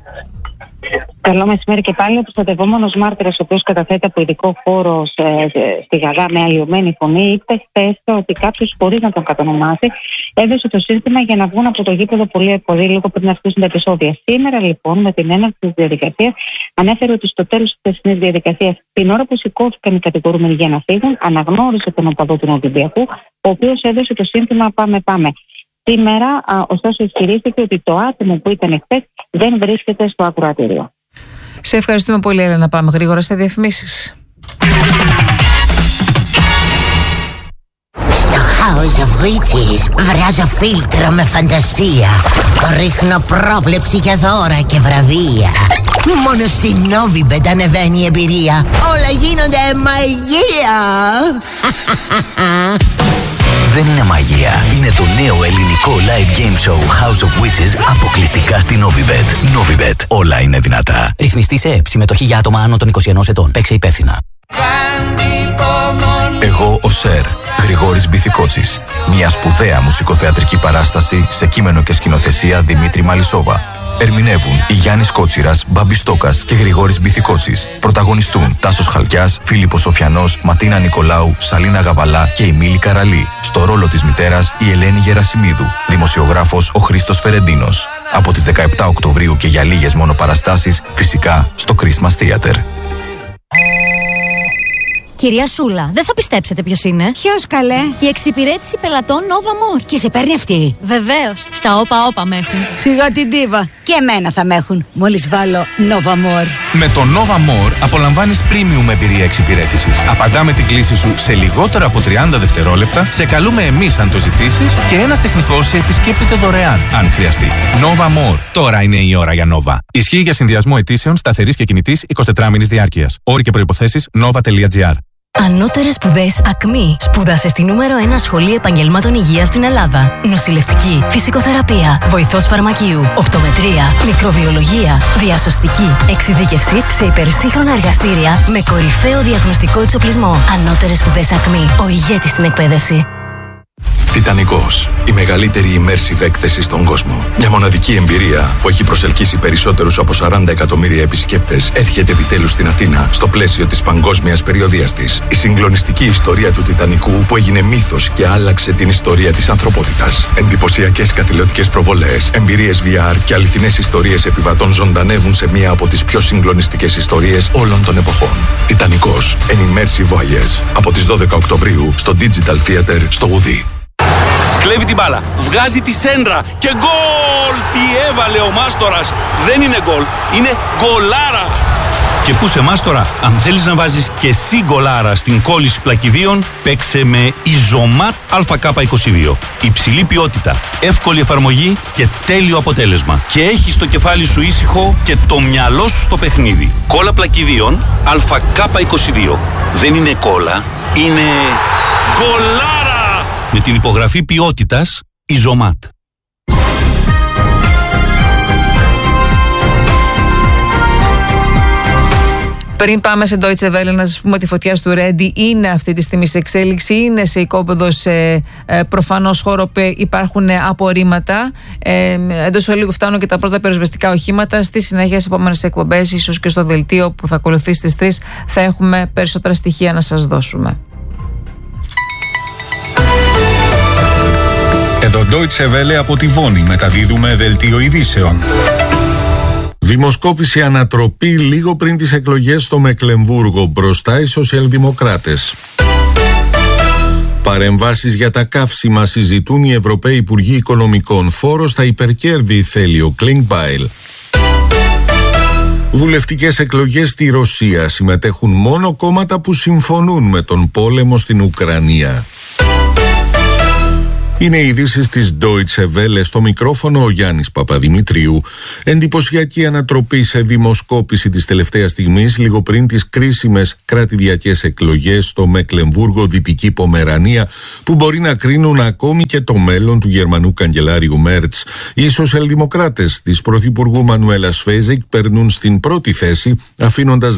Καλό μεσημέρι και πάλι. Ο προστατευόμενος μάρτυρας, ο οποίος καταθέτει από ειδικό χώρο στη Γαδά με αλλοιωμένη φωνή, είπε χθες ότι κάποιος, χωρίς να τον κατονομάσει, έδωσε το σύνθημα για να βγουν από το γήπεδο πολύ πολύ λίγο πριν να αρχίσουν τα επεισόδια. Σήμερα, λοιπόν, με την έναρξη της διαδικασίας, ανέφερε ότι στο τέλος της χθεσινής διαδικασίας, την ώρα που σηκώθηκαν οι κατηγορούμενοι για να φύγουν, αναγνώρισε τον οπαδό του Ολυμπιακού, ο οποίος έδωσε το σύνθημα Πάμε, πάμε. Σήμερα, α, ωστόσο, ισχυρίστηκε ότι το άτομο που ήταν εχθές δεν βρίσκεται στο ακροατήριο. Σε ευχαριστούμε πολύ, Έλενα. Πάμε γρήγορα σε διαφημίσεις. Στο House of Witches βράζω φίλτρο με φαντασία. Ρίχνω πρόβλεψη για δώρα και βραβεία. Μόνο στη Novibet ανεβαίνει η εμπειρία. Όλα γίνονται μαγεία. Δεν είναι μαγεία. Είναι το νέο ελληνικό live game show House of Witches αποκλειστικά στη Novibet. Novibet. Όλα είναι δυνατά. Ρυθμιστή σε ΕΕΠ. Συμμετοχή για άτομα άνω των είκοσι ενός ετών. Παίξε υπεύθυνα. Εγώ ο Σερ, Γρηγόρης Μπιθικότσης. Μια σπουδαία μουσικοθεατρική παράσταση σε κείμενο και σκηνοθεσία Δημήτρη Μαλισσόβα. Ερμηνεύουν οι Γιάννης Κότσιρας, Μπάμπης Στόκας και Γρηγόρης Μπιθικότσης. Πρωταγωνιστούν Τάσος Χαλκιάς, Φίλιππος Σοφιανός, Ματίνα Νικολάου, Σαλίνα Γαβαλά και η Μίλη Καραλή. Στο ρόλο της μητέρας η Ελένη Γερασιμίδου. Δημοσιογράφος ο Χρήστος Φερεντίνος. Από τις δεκαεπτά Οκτωβρίου και για λίγες μόνο παραστάσεις, φυσικά στο Christmas Theater. Κυρία Σούλα, δεν θα πιστέψετε ποιος είναι. Ποιος, καλέ? Η εξυπηρέτηση πελατών Nova More. Και σε παίρνει αυτή? Βεβαίως. Στα όπα όπα με έχουν. Σιγά την τίβα. Και εμένα θα με έχουν. Μόλις βάλω Nova More. Με το Nova More απολαμβάνεις premium εμπειρία εξυπηρέτησης. Απαντάμε την κλήση σου σε λιγότερα από τριάντα δευτερόλεπτα. Σε καλούμε εμείς αν το ζητήσεις. Και ένας τεχνικός σε επισκέπτεται δωρεάν αν χρειαστεί. Nova More. Τώρα είναι η ώρα για Nova. Ισχύει για συνδυασμό αιτήσεων σταθερής και κινητής εικοσιτετράωρης διάρκειας. Όροι και προϋποθέσεις nova.gr. Ανώτερες σπουδές ΑΚΜΗ. Σπούδασε στη νούμερο ένα σχολή επαγγελμάτων υγείας στην Ελλάδα. Νοσηλευτική, φυσικοθεραπεία, βοηθός φαρμακείου, οπτομετρία, μικροβιολογία, διασωστική, εξειδίκευση σε υπερσύγχρονα εργαστήρια με κορυφαίο διαγνωστικό εξοπλισμό. Ανώτερες σπουδές ΑΚΜΗ. Ο ηγέτης στην εκπαίδευση. Τιτανικός, η μεγαλύτερη immersive έκθεση στον κόσμο. Μια μοναδική εμπειρία που έχει προσελκύσει περισσότερους από σαράντα εκατομμύρια επισκέπτες έρχεται επιτέλους στην Αθήνα στο πλαίσιο της παγκόσμιας περιοδείας της. Η συγκλονιστική ιστορία του Τιτανικού που έγινε μύθος και άλλαξε την ιστορία της ανθρωπότητας. Εντυπωσιακές καθηλωτικές προβολές, εμπειρίες βι αρ και αληθινές ιστορίες επιβατών ζωντανεύουν σε μία από τις πιο συγκλονιστικές ιστορίες όλων των εποχών. Τιτανικός, an immersive voyage. Από τις δώδεκα Οκτωβρίου στο Digital Theater στο Ουδί. Κλέβει την μπάλα, βγάζει τη σέντρα και γκολ! Τι έβαλε ο Μάστορας! Δεν είναι γκολ, είναι γκολάρα! Και πού σε Μάστορα, αν θέλεις να βάζεις και εσύ γκολάρα στην κόλληση πλακιδίων, παίξε με Ιζωμάτ Α Κ είκοσι δύο. Υψηλή ποιότητα, εύκολη εφαρμογή και τέλειο αποτέλεσμα. Και έχεις το κεφάλι σου ήσυχο και το μυαλό σου στο παιχνίδι. Κόλλα πλακιδίων Α Κ είκοσι δύο. Δεν είναι κόλλα, είναι γκολάρα! Με την υπογραφή ποιότητας Ιζωμάτ. Πριν πάμε σε Deutsche Welle, να σας πούμε ότι η φωτιά στο Ρέντι είναι αυτή τη στιγμή σε εξέλιξη, είναι σε οικόπεδο, σε ε, προφανώς χώρο που υπάρχουν απορρίμματα. Ε, εντός ολίγου φτάνουν και τα πρώτα πυροσβεστικά οχήματα. Στη συνέχεια, σε επόμενες εκπομπές, ίσως και στο δελτίο που θα ακολουθεί στις τρεις, θα έχουμε περισσότερα στοιχεία να σας δώσουμε. Εδώ Deutsche Welle από τη Βόνη μεταδίδουμε δελτίο ειδήσεων. Δημοσκόπηση ανατροπή λίγο πριν τις εκλογές στο Μεκλεμβούργο, μπροστά οι σοσιαλδημοκράτες. Παρεμβάσεις για τα καύσιμα συζητούν οι Ευρωπαίοι Υπουργοί Οικονομικών. Φόρο στα υπερκέρδη θέλει ο Κλίνγκμπάιλ. Βουλευτικές εκλογές στη Ρωσία. Συμμετέχουν μόνο κόμματα που συμφωνούν με τον πόλεμο στην Ουκρανία. Είναι οι ειδήσεις της Deutsche Welle, στο μικρόφωνο ο Γιάννης Παπαδημητρίου. Εντυπωσιακή ανατροπή σε δημοσκόπηση της τελευταίας στιγμής, λίγο πριν τις κρίσιμες κρατηδιακές εκλογές στο Μεκλεμβούργο, Δυτική Πομερανία, που μπορεί να κρίνουν ακόμη και το μέλλον του Γερμανού καγκελάριου Μέρτς. Οι σοσιαλδημοκράτες της Πρωθυπουργού Μανουέλα Σφέιζικ περνούν στην πρώτη θέση, αφήνοντας